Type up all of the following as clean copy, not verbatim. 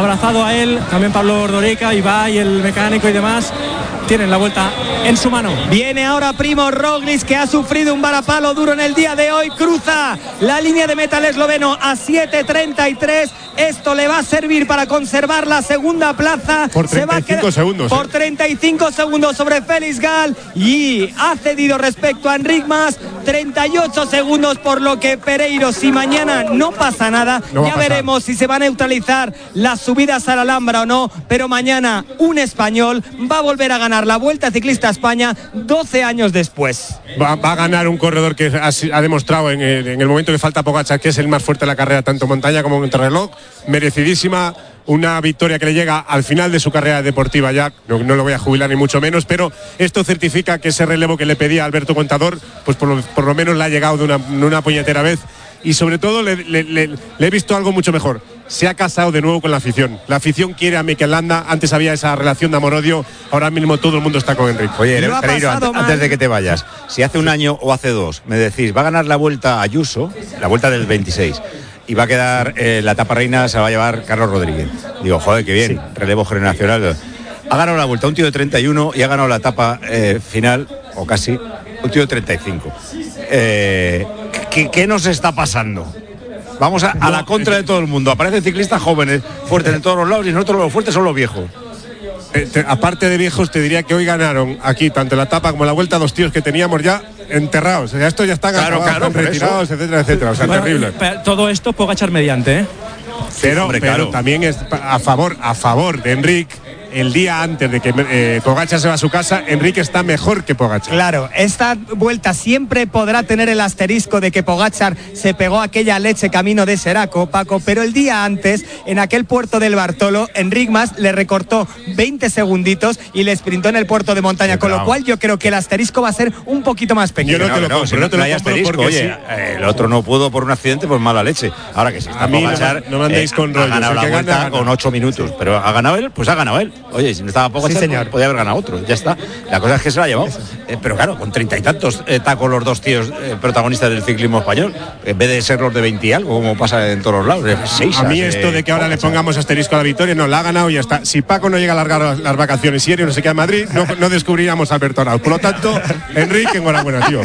abrazado a él, también Pablo Ordorica, Ibai, el mecánico y demás. Tienen la vuelta en su mano. Viene ahora Primo Roglic, que ha sufrido un varapalo duro en el día de hoy. Cruza la línea de meta el esloveno a 7:33. Esto le va a servir para conservar la segunda plaza. Por 35 segundos. Por 35 segundos sobre Félix Gall. Y ha cedido respecto a Enric Mas 38 segundos, por lo que Pereiro, si mañana no pasa nada, ya veremos si se va a neutralizar las subidas a la Alhambra o no. Pero mañana un español va a volver a ganar la Vuelta Ciclista a España 12 años después. Va a ganar un corredor que ha demostrado en el momento que falta Pogačar que es el más fuerte de la carrera, tanto montaña como contrarreloj. Merecidísima, una victoria que le llega al final de su carrera deportiva ya, no lo voy a jubilar ni mucho menos, pero esto certifica que ese relevo que le pedía Alberto Contador, pues por lo menos le ha llegado de una puñetera vez. Y sobre todo le he visto algo mucho mejor. Se ha casado de nuevo con la afición. La afición quiere a Mikel Landa. Antes había esa relación de amor-odio. Ahora mismo todo el mundo está con Enric. Oye, Pereiro, antes de que te vayas, si hace un año o hace dos me decís, va a ganar la Vuelta Ayuso, la Vuelta del 26, y va a quedar la etapa reina, se va a llevar Carlos Rodríguez. Digo, joder, qué bien, sí. Relevo generacional. Ha ganado la Vuelta un tío de 31 y ha ganado la etapa final, o casi, un tío de 35. ¿Qué nos está pasando? Vamos a la contra de todo el mundo. Aparecen ciclistas jóvenes, fuertes en todos los lados, y nosotros los fuertes son los viejos. Aparte de viejos, te diría que hoy ganaron aquí, tanto la etapa como la Vuelta, dos tíos que teníamos ya enterrados. O sea, estos ya están acabados, retirados, etcétera, etcétera. O sea, bueno, terrible. Todo esto Pogačar mediante, ¿eh? Pero también es a favor de Enric. El día antes de que Pogačar se va a su casa, Enric está mejor que Pogačar. Claro, esta vuelta siempre podrá tener el asterisco de que Pogačar se pegó aquella leche camino de Seraco, Paco, pero el día antes, en aquel puerto del Bartolo, Enric Mas le recortó 20 segunditos y le sprintó en el puerto de montaña, con lo cual yo creo que el asterisco va a ser un poquito más pequeño. Yo no hay asterisco, oye, el otro no pudo por un accidente, pues mala leche. Ahora que si está Pogačar, no me andéis con rollos. Ha ganado la Vuelta con 8 minutos, pero ha ganado él, pues ha ganado él. Oye, si no estaba Pogačar, sí, señor, podía haber ganado otro, ya está. La cosa es que se lo ha llevado. Pero claro, con 30 y tantos tacos los dos tíos protagonistas del ciclismo español, en vez de ser los de 20 y algo, como pasa en todos los lados. A mí esto de que ahora le pongamos asterisco a la victoria, no, la ha ganado y ya está. Si Paco no llega a largar las vacaciones y Erio no se queda en Madrid, no descubriríamos a Alberto Arauz. Por lo tanto, Enrique, enhorabuena, tío.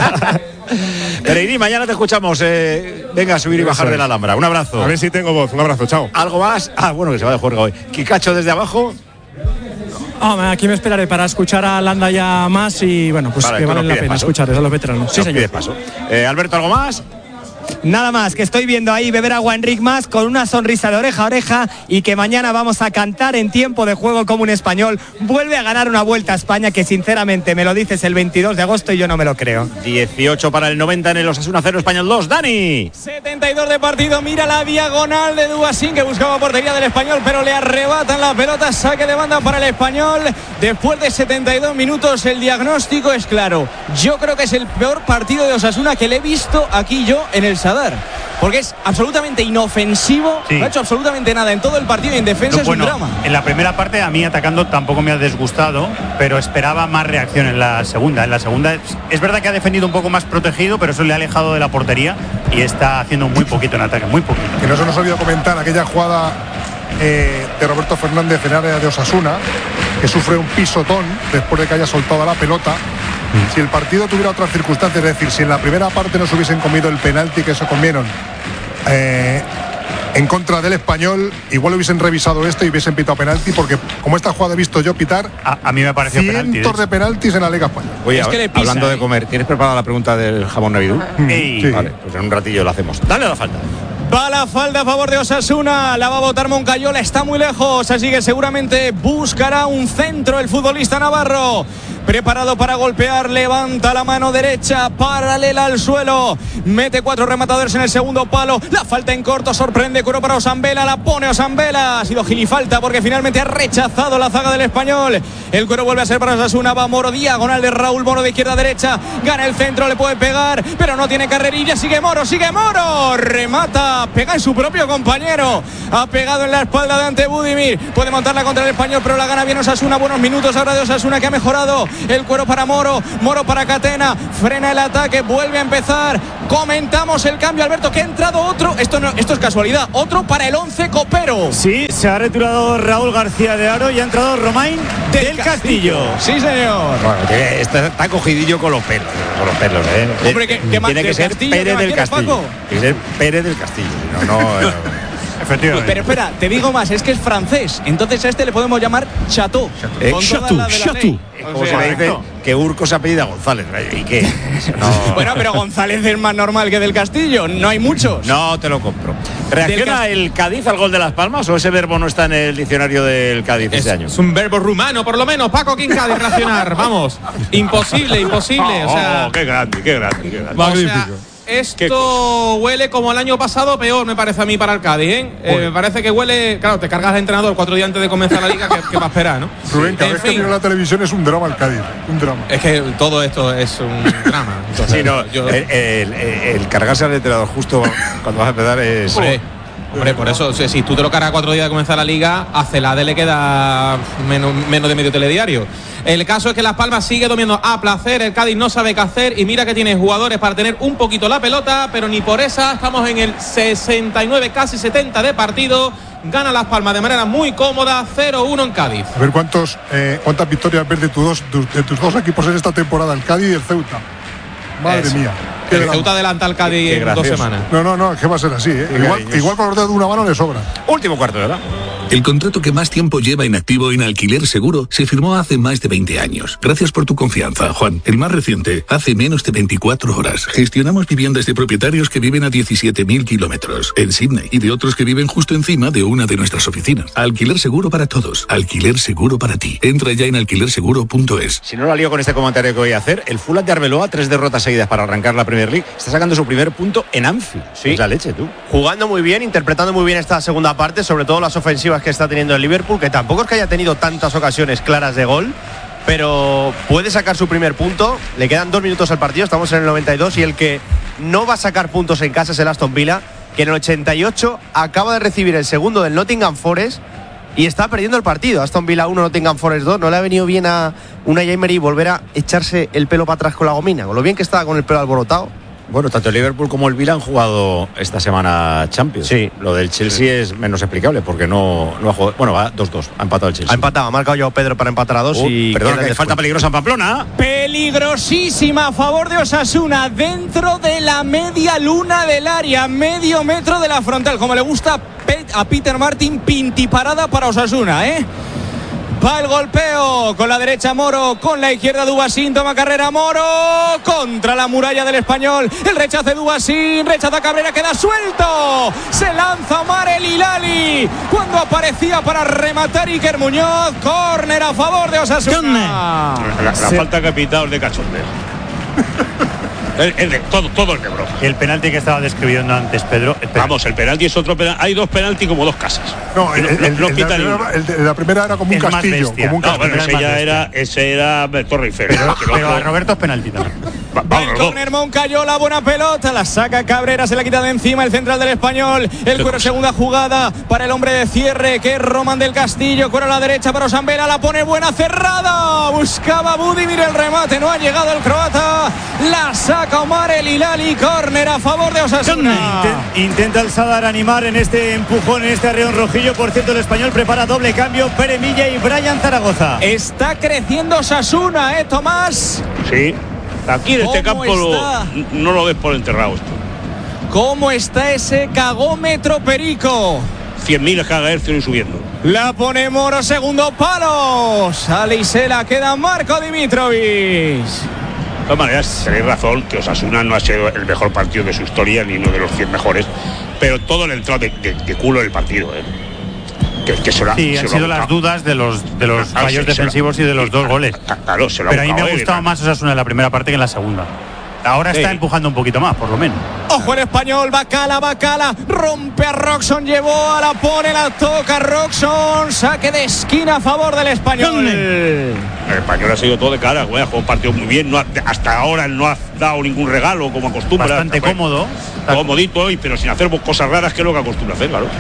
Pereirí, mañana te escuchamos. Venga a subir y bajar de la Alhambra. Un abrazo. A ver si tengo voz. Un abrazo, chao. ¿Algo más? Bueno, que se va de juerga hoy. Kikacho desde abajo. Aquí me esperaré para escuchar a Landa ya más y bueno, pues vale, que vale la pena escucharles a los veteranos. Sí, señor. Paso. Alberto, ¿algo más? Nada más, que estoy viendo ahí beber agua Enric Mas con una sonrisa de oreja a oreja, y que mañana vamos a cantar en tiempo de juego como un español. Vuelve a ganar una Vuelta a España que sinceramente me lo dices el 22 de agosto y yo no me lo creo. 18 para el 90 en el Osasuna 0 Español 2. Dani. 72 de partido, mira la diagonal de Duasín, que buscaba portería del Español, pero le arrebatan la pelota. Saque de banda para el Español. Después de 72 minutos el diagnóstico es claro. Yo creo que es el peor partido de Osasuna que le he visto aquí yo en el Sadar, porque es absolutamente inofensivo, sí. No ha hecho absolutamente nada en todo el partido y en defensa es un drama. En la primera parte a mí atacando tampoco me ha desgustado, pero esperaba más reacción en la segunda. En la segunda es verdad que ha defendido un poco más protegido, pero eso le ha alejado de la portería y está haciendo muy poquito en ataque, muy poquito. Que no se nos olvidó comentar aquella jugada de Roberto Fernández en área de Osasuna, que sufre un pisotón después de que haya soltado la pelota. Si el partido tuviera otras circunstancias, es decir, si en la primera parte no se hubiesen comido el penalti que se comieron en contra del Español, igual hubiesen revisado esto y hubiesen pitado penalti, porque como esta jugada he visto yo pitar, a mí me pareció cientos de penaltis en la Liga Española. Oye, es que hablando de comer, ¿tienes preparada la pregunta del jamón Navidú? Sí. Vale, pues en un ratillo lo hacemos. Dale a la falta. Va la falta a favor de Osasuna, la va a botar Moncayola, está muy lejos, así que seguramente buscará un centro el futbolista navarro. Preparado para golpear, levanta la mano derecha, paralela al suelo, mete 4 rematadores en el segundo palo, la falta en corto, sorprende, curó para Osambela, la pone Osambela, ha sido gilifalta porque finalmente ha rechazado la zaga del Español. El cuero vuelve a ser para Osasuna, va Moro, diagonal de Raúl Moro de izquierda a derecha, gana el centro, le puede pegar, pero no tiene carrerilla, sigue Moro, remata, pega en su propio compañero, ha pegado en la espalda de Ante Budimir, puede montarla contra el Español, pero la gana bien Osasuna. Buenos minutos ahora de Osasuna, que ha mejorado el cuero para Moro, Moro para Catena, frena el ataque, vuelve a empezar. Comentamos el cambio, Alberto, que ha entrado otro, esto es casualidad, otro para el 11 copero. Sí, se ha retirado Raúl García de Aro y ha entrado Romain del Castillo. Sí, señor. Bueno, está cogidillo con los pelos, Hombre, ¿qué más? Tiene que ser Pérez del Castillo. Tiene que ser Pérez del Castillo. Efectivamente. Pero espera, te digo más, es que es francés, entonces a este le podemos llamar Chateau. Chateau. Como se le dice que Urco se apellida González. ¿Y qué? No. Bueno, pero González es más normal que del Castillo, no hay muchos. No te lo compro. ¿Reacciona el Cádiz al gol de Las Palmas o ese verbo no está en el diccionario del Cádiz este año? Es un verbo rumano, por lo menos. Paco, ¿quién Cádiz reaccionar? Vamos. Imposible. O sea, qué grande. Magnífico. Esto huele como el año pasado, peor me parece a mí para el Cádiz, ¿eh? Me parece que huele, claro, te cargas al entrenador 4 días antes de comenzar la liga, ¿qué va a esperar, no? Rubén, cada vez que miro la televisión es un drama el Cádiz, un drama. Es que todo esto es un drama. Entonces, sí, no, el cargarse al entrenador justo cuando vas a empezar es... Hombre, por eso, si tú te lo cargas 4 días de comenzar la liga, a Celade le queda menos de medio telediario. El caso es que Las Palmas sigue dominando a placer, el Cádiz no sabe qué hacer y mira que tiene jugadores para tener un poquito la pelota, pero ni por esa. Estamos en el 69, casi 70 de partido. Gana Las Palmas de manera muy cómoda, 0-1 en Cádiz. A ver cuántas victorias ves de tus dos equipos en esta temporada, el Cádiz y el Ceuta. Madre mía. El Ceuta adelanta al Cádiz en 2 semanas. No, es que va a ser así, ¿eh? Igual con los dedos de una mano le sobra. Último cuarto, ¿verdad? El contrato que más tiempo lleva inactivo en Alquiler Seguro se firmó hace más de 20 años. Gracias por tu confianza, Juan. El más reciente, hace menos de 24 horas. Gestionamos viviendas de propietarios que viven a 17.000 kilómetros en Sydney y de otros que viven justo encima de una de nuestras oficinas. Alquiler Seguro para todos. Alquiler Seguro para ti. Entra ya en alquilerseguro.es. Si no la lío con este comentario que voy a hacer, el Fulham de Arbeloa, 3 derrotas seguidas para arrancar la Premier League, está sacando su primer punto en Anfield. Sí. Es la leche, tú. Jugando muy bien, interpretando muy bien esta segunda parte, sobre todo las ofensivas que está teniendo el Liverpool, que tampoco es que haya tenido tantas ocasiones claras de gol, pero puede sacar su primer punto. Le quedan 2 minutos al partido, estamos en el 92 y el que no va a sacar puntos en casa es el Aston Villa, que en el 88 acaba de recibir el segundo del Nottingham Forest y está perdiendo el partido. Aston Villa 1, Nottingham Forest 2. No le ha venido bien a Unai Emery volver a echarse el pelo para atrás con la gomina, con lo bien que estaba con el pelo alborotado. Bueno, tanto el Liverpool como el Villa han jugado esta semana Champions. Sí. Lo del Chelsea es menos explicable porque no ha jugado. Bueno, va 2-2. Ha empatado el Chelsea. Ha empatado, ha marcado Joao Pedro para empatar a 2 y... Perdona, que falta peligrosa en Pamplona. Peligrosísima a favor de Osasuna, dentro de la media luna del área, medio metro de la frontal, como le gusta a Peter Martin, pintiparada para Osasuna, ¿eh? Va el golpeo con la derecha Moro, con la izquierda Dubasín, toma carrera Moro contra la muralla del Español, el rechace Dubasín, rechaza Cabrera, queda suelto, se lanza Omar El Hilali cuando aparecía para rematar Iker Muñoz. Córner a favor de Osasuna. La falta que ha pitado es de cachondeo. Todo el quebró. El penalti que estaba describiendo antes, Pedro. Vamos, el penalti es otro penalti. Hay 2 penaltis como 2 casas. No, el de la primera era como un castillo. Como un castillo. Bueno, ese era Torre Eiffel. Pero a Roberto es penalti también. El córner Moncayola, buena pelota, la saca Cabrera, se la quita de encima el central del Español. El cuero, segunda jugada para el hombre de cierre, que es Román del Castillo. Cuero a la derecha para Osambela, la pone buena, cerrada. Buscaba Budimir el remate, no ha llegado el croata. La saca Omar El Hilali, córner a favor de Osasuna. Intenta el Sadar animar en este empujón, en este arreón rojillo. Por cierto, el Español prepara doble cambio, Pere Milla y Brian Zaragoza. Está creciendo Osasuna, Tomás. Sí, aquí en este campo no lo ves por enterrado esto. ¿Cómo está ese cagómetro, Perico? 100.000 GHz y subiendo. La pone Moro, segundo palo. Sale y se la queda Marco Dimitrovic. De todas maneras, tenéis razón que Osasuna no ha sido el mejor partido de su historia, ni uno de los 100 mejores, pero todo le entró de culo el partido, ¿eh? Sí, han sido las dudas de los fallos defensivos y de los 2 goles. Claro, pero a mí me ha gustado más Osasuna en la primera parte que en la segunda. Ahora está empujando un poquito más, por lo menos. Ojo el Español, Bacala, rompe a Roxon, llevó a la pone, la toca Roxon, saque de esquina a favor del Español. El Español ha sido todo de cara, ha jugado un partido muy bien, hasta ahora no ha dado ningún regalo como acostumbra. Bastante cómodo. Comodito, pero sin hacer cosas raras, que es lo que acostumbra hacer, claro.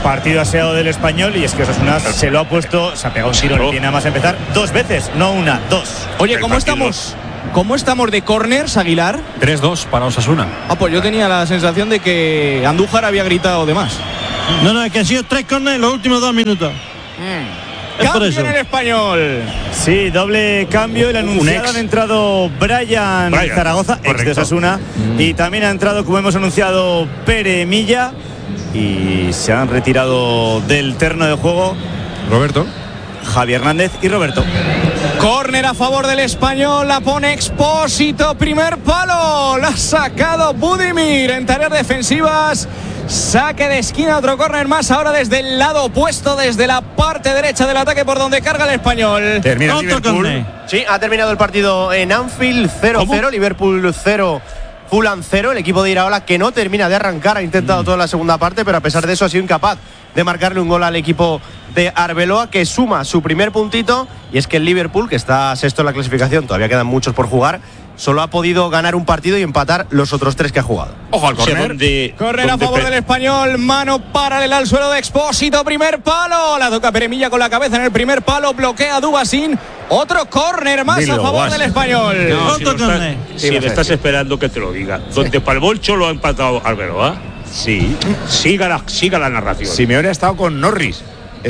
Partido aseado del Español, y es que Osasuna se lo ha puesto, se ha pegado un tiro en el pie nada más empezar 2 veces, no una, 2. Oye, ¿cómo estamos de corners, Aguilar? 3-2 para Osasuna. Pues yo tenía la sensación de que Andújar había gritado de más. No, es que han sido 3 corners en los últimos 2 minutos. Cambio en el Español. Sí, doble cambio. El anunciado han entrado Brian Zaragoza, ex de Osasuna, y también ha entrado, como hemos anunciado, Pere Milla, y se han retirado del terreno de juego Roberto, Javi Hernández y Roberto. Córner a favor del Español, la pone Expósito, primer palo, la ha sacado Budimir en tareas defensivas. Saque de esquina, otro córner más ahora desde el lado opuesto, desde la parte derecha del ataque por donde carga el Español. Termina Liverpool. Sí, ha terminado el partido en Anfield, 0-0, Liverpool 0, Fulham 0. El equipo de Iraola, que no termina de arrancar, ha intentado toda la segunda parte, pero a pesar de eso ha sido incapaz de marcarle un gol al equipo de Arbeloa, que suma su primer puntito. Y es que el Liverpool, que está sexto en la clasificación, todavía quedan muchos por jugar, solo ha podido ganar un partido y empatar los otros 3 que ha jugado. Ojo al córner. Córner a favor del Español, mano paralela al suelo de Expósito, primer palo, la toca Peremilla con la cabeza en el primer palo, bloquea a Dubasín. Otro córner más a favor del Español. Si le estás esperando que te lo diga. Donde palmó el Cholo ha empatado Arbeloa. Sí. Siga la narración. Simeone ha estado con Norris.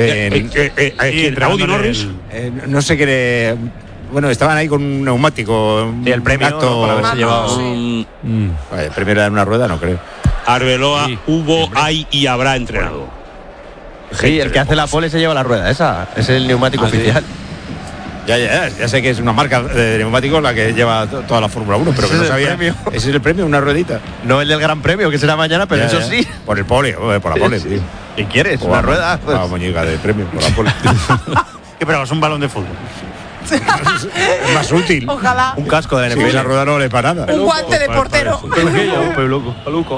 Audi Norris. No sé qué. Bueno, estaban ahí con un neumático. Y el premio, acto, ¿no? Por haberse llevado. El premio era en una rueda, no creo. Arbeloa hay y habrá entrenado. Sí, el que hace la pole se lleva la rueda, esa es el neumático oficial. Ya sé que es una marca de neumáticos la que lleva toda la Fórmula 1, pero que no sabía. Ese es el premio, una ruedita. No el del Gran Premio, que será mañana, pero eso sí. Por el pole, por la pole, sí. ¿Qué quieres? ¿Una rueda? Una muñeca de premio, por la pole. Pero es un balón de fútbol. Es más útil. Ojalá. Un casco de NFL. La rueda no vale para nada. Un guante de portero. Peluco.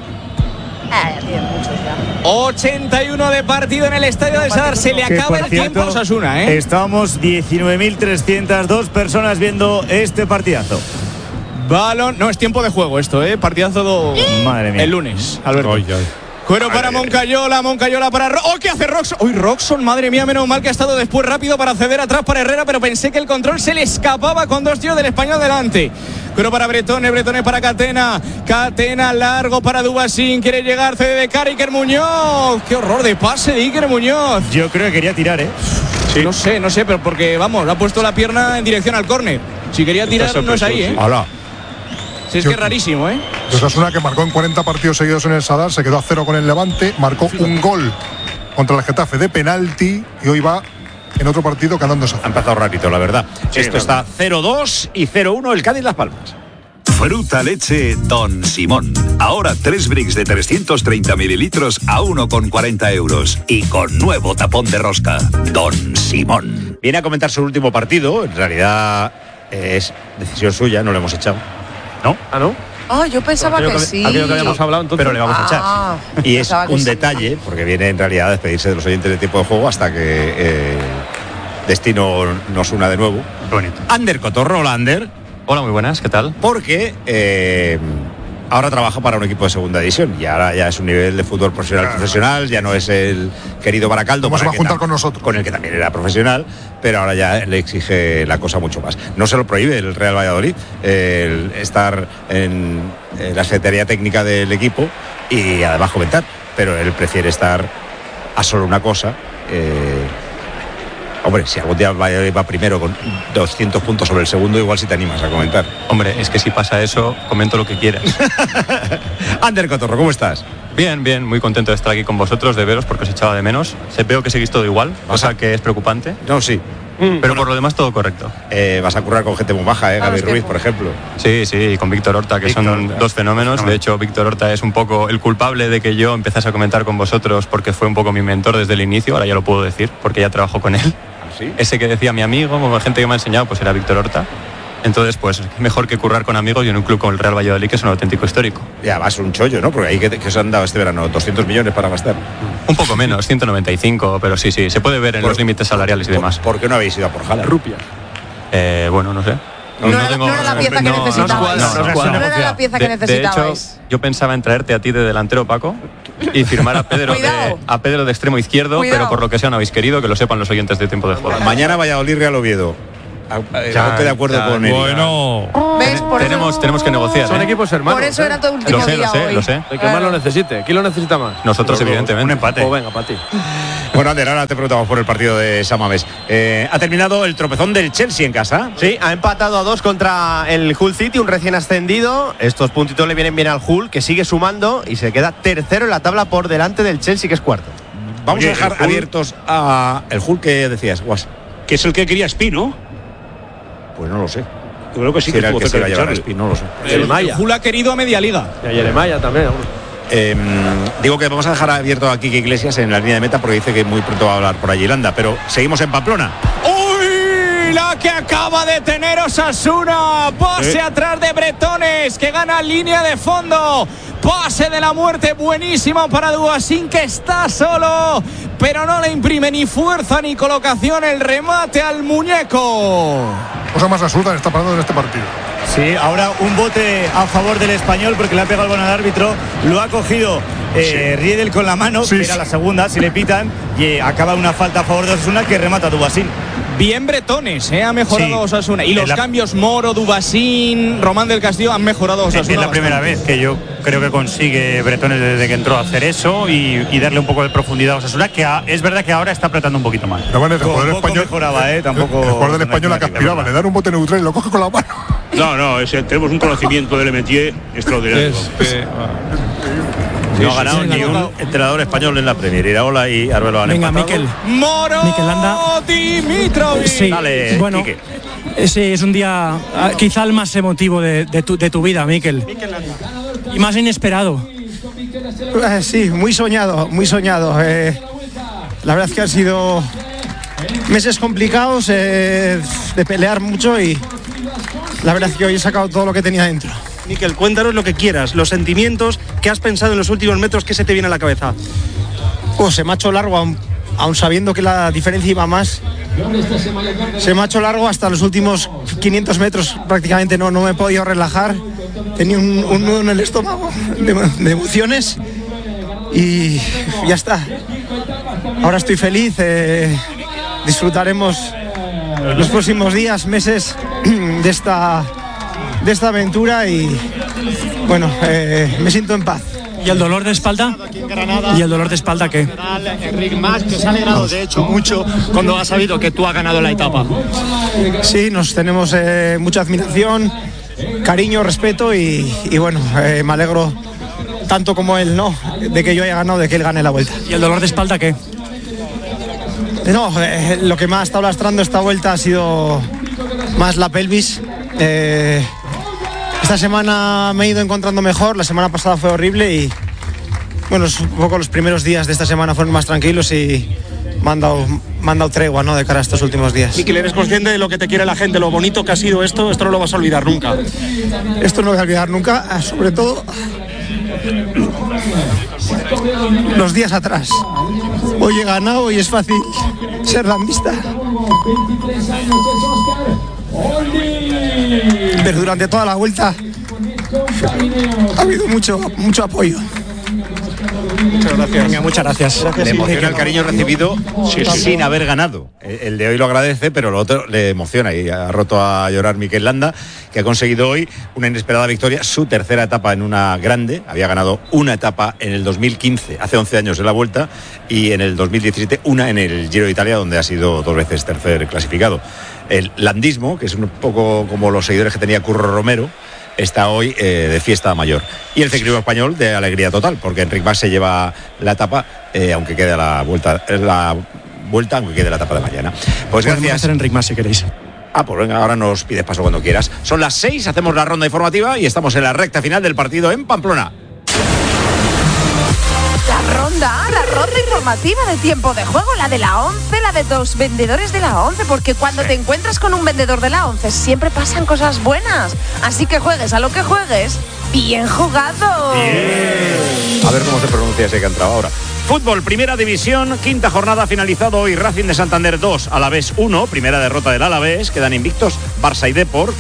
81 de partido en el estadio del Sadar. Se le acaba el tiempo a Osasuna, ¿eh? Estamos 19.302 personas viendo este partidazo. Balón, no es tiempo de juego esto, partidazo Madre mía. el lunes, Alberto. Cuero para Moncayola para ¡oh, qué hace Roxon! ¡Uy, Roxon! Madre mía, menos mal que ha estado después rápido para ceder atrás para Herrera, pero pensé que el control se le escapaba con 2 tiros del Español delante. Cuero para Bretones para Catena largo para Dubasín, quiere llegar, cede de cara Iker Muñoz. ¡Qué horror de pase de Iker Muñoz! Yo creo que quería tirar, Sí. No sé, pero porque, vamos, ha puesto la pierna en dirección al córner. Si quería tirar, no es ahí, Hola. Sí, es que es rarísimo, Osasuna, que marcó en 40 partidos seguidos en el Sadar, se quedó a 0 con el Levante, marcó un gol contra el Getafe de penalti y hoy va en otro partido ganando esa. Ha empezado rápido, la verdad. Esto está 0-2 y 0-1 el Cádiz Las Palmas. Fruta leche Don Simón. Ahora 3 bricks de 330 mililitros a 1,40 euros. Y con nuevo tapón de rosca. Don Simón. Viene a comentar su último partido. En realidad es decisión suya, no lo hemos echado. ¿No? ¿Ah, no? Yo pensaba que sí. Aquello que habíamos hablado, entonces. Pero le vamos a echar. Y es un detalle, porque viene en realidad a despedirse de los oyentes de tiempo de juego hasta que Destino nos una de nuevo. Bonito. Ander Cotorro, hola Ander. Hola, muy buenas, ¿qué tal? Porque ahora trabaja para un equipo de segunda división y ahora ya es un nivel de fútbol profesional, ya no es el querido Baracaldo. ¿Cómo se va a juntar con nosotros? Con el que también era profesional, pero ahora ya le exige la cosa mucho más. No se lo prohíbe el Real Valladolid el estar en la secretaría técnica del equipo y además comentar, pero él prefiere estar a solo una cosa. Hombre, si algún día va primero con 200 puntos sobre el segundo, igual si te animas a comentar. Hombre, es que si pasa eso, comento lo que quieras. Ander Cotorro, ¿cómo estás? Bien, muy contento de estar aquí con vosotros, de veros, porque os echaba de menos. Veo que seguís todo igual, cosa que es preocupante. No, sí. Pero por lo demás todo correcto. Vas a currar con gente muy baja, Gaby Ruiz, por ejemplo. Sí, y con Víctor Horta, que son dos fenómenos. De hecho, Víctor Horta es un poco el culpable de que yo empezase a comentar con vosotros, porque fue un poco mi mentor desde el inicio. Ahora ya lo puedo decir, porque ya trabajo con él. ¿Sí? Ese que decía mi amigo, como gente que me ha enseñado, pues era Víctor Horta. Entonces, pues mejor que currar con amigos y en un club como el Real Valladolid, que es un auténtico histórico. Ya vas un chollo, ¿no? Porque ahí que os han dado este verano 200 millones para gastar. Un poco menos, 195, pero sí, se puede ver en los límites salariales y demás. ¿Por qué no habéis ido a por Haaland? Rupias. Bueno, no sé. No era la pieza que necesitabais. No era la pieza que necesitabais. De hecho, yo pensaba en traerte a ti de delantero, Paco, y firmar a Pedro de extremo izquierdo, pero por lo que sea no habéis querido, que lo sepan los oyentes de Tiempo de Juego. Mañana Valladolid Real Oviedo. Estoy de acuerdo con él. Bueno, ¿ves? Tenemos que negociar. Son equipos hermanos. Por eso era todo último día hoy. Lo sé. El que más lo necesite. ¿Quién lo necesita más? Nosotros, evidentemente. Un empate. Pues venga, para ti. Bueno, Ander, ahora te preguntamos por el partido de San Mamés. ¿Ha terminado el tropezón del Chelsea en casa? Sí, ha empatado a 2 contra el Hull City, un recién ascendido. Estos puntitos le vienen bien al Hull, que sigue sumando y se queda tercero en la tabla por delante del Chelsea, que es cuarto. Vamos a dejar abiertos a el Hull que decías, Guas. Que es el que quería Espino. Pues no lo sé. Yo creo que sí, si era el que se iba a llevar a Espino, no lo sé. El Hull ha querido a media liga. Y a Jeremiah también. Digo que vamos a dejar abierto a Quique Iglesias en la línea de meta porque dice que muy pronto va a hablar por allí Landa, pero seguimos en Pamplona. ¡Uy! La que acaba de tener Osasuna. Pase atrás de Bretones, que gana línea de fondo. Pase de la muerte buenísimo para Duasín, que está solo, pero no le imprime ni fuerza ni colocación el remate al muñeco. Cosa más absurda está pasando en este partido. Sí, ahora un bote a favor del Español porque le ha pegado el balón al árbitro, lo ha cogido Riedel con la mano, que era la segunda, si le pitan, y acaba una falta a favor de Osasuna que remata Dubasín. Bien Bretones, ha mejorado Osasuna. Y los cambios Moro, Dubasín, Román del Castillo han mejorado Osasuna. Es la primera vez que yo creo que consigue Bretones desde que entró a hacer eso y darle un poco de profundidad a Osasuna, que es verdad que ahora está apretando un poquito más. No, vale, el jugador español mejoraba, tampoco. El jugador del español la que aspiraba, le dan un bote neutral y lo coge con la mano. No, tenemos un conocimiento del Metier extraordinario. No ha ganado ni un entrenador español en la Premier. Iraola y Arbelo han Venga, empatado. Moro Dimitrovic. Sí, dale, bueno, sí, es un día quizá el más emotivo de tu vida, Mikel. Y más inesperado. Sí, muy soñado, muy soñado. La verdad es que han sido meses complicados, de pelear mucho, y la verdad es que hoy he sacado todo lo que tenía dentro. Mikel, cuéntanos lo que quieras, los sentimientos, ¿qué has pensado en los últimos metros? ¿Qué se te viene a la cabeza? Se me ha hecho largo, aun sabiendo que la diferencia iba más. Se me ha hecho largo hasta los últimos 500 metros, prácticamente no me he podido relajar. Tenía un nudo en el estómago de emociones y ya está. Ahora estoy feliz, disfrutaremos los próximos días, meses de esta aventura y bueno, me siento en paz. ¿Y el dolor de espalda? ¿Y el dolor de espalda qué? Enric Mas, que se ha alegrado de hecho mucho cuando ha sabido que tú has ganado la etapa. Sí, nos tenemos mucha admiración, cariño, respeto y bueno, me alegro tanto como él, ¿no? De que yo haya ganado, de que él gane la vuelta. ¿Y el dolor de espalda qué? No, lo que me ha estado lastrando esta vuelta ha sido más la pelvis. Esta semana me he ido encontrando mejor, la semana pasada fue horrible y bueno, un poco los primeros días de esta semana fueron más tranquilos y me han dado tregua, ¿no?, de cara a estos últimos días. Mikel, ¿eres consciente de lo que te quiere la gente, lo bonito que ha sido esto? Esto no lo vas a olvidar nunca. Esto no lo voy a olvidar nunca, sobre todo los días atrás. Hoy he ganado y es fácil ser landista. Pero durante toda la vuelta ha habido mucho apoyo. Muchas gracias. Venga, muchas gracias. Le emociona el cariño recibido sin haber ganado. El de hoy lo agradece, pero lo otro le emociona y ha roto a llorar Mikel Landa, que ha conseguido hoy una inesperada victoria, su tercera etapa en una grande. Había ganado una etapa en el 2015, hace 11 años en la Vuelta, y en el 2017 una en el Giro de Italia, donde ha sido 2 veces tercer clasificado. El landismo, que es un poco como los seguidores que tenía Curro Romero, está hoy de fiesta mayor. Y el ciclismo español de alegría total, porque Enric Mas se lleva la etapa, aunque quede la vuelta, aunque quede la etapa de mañana. Pues gracias. Hacer Enric Mas si queréis. Pues venga, ahora nos pides paso cuando quieras. Son las 6, hacemos la ronda informativa y estamos en la recta final del partido en Pamplona. La ronda informativa de Tiempo de Juego, la de la 11, la de los vendedores de la 11, porque cuando te encuentras con un vendedor de la 11 siempre pasan cosas buenas, así que juegues a lo que juegues, bien jugado. Bien. A ver cómo se pronuncia ese que ha entrado ahora. Fútbol, primera división, quinta jornada, finalizado hoy. Racing de Santander 2, Alavés 1, primera derrota del Alavés, quedan invictos Barça y Depor,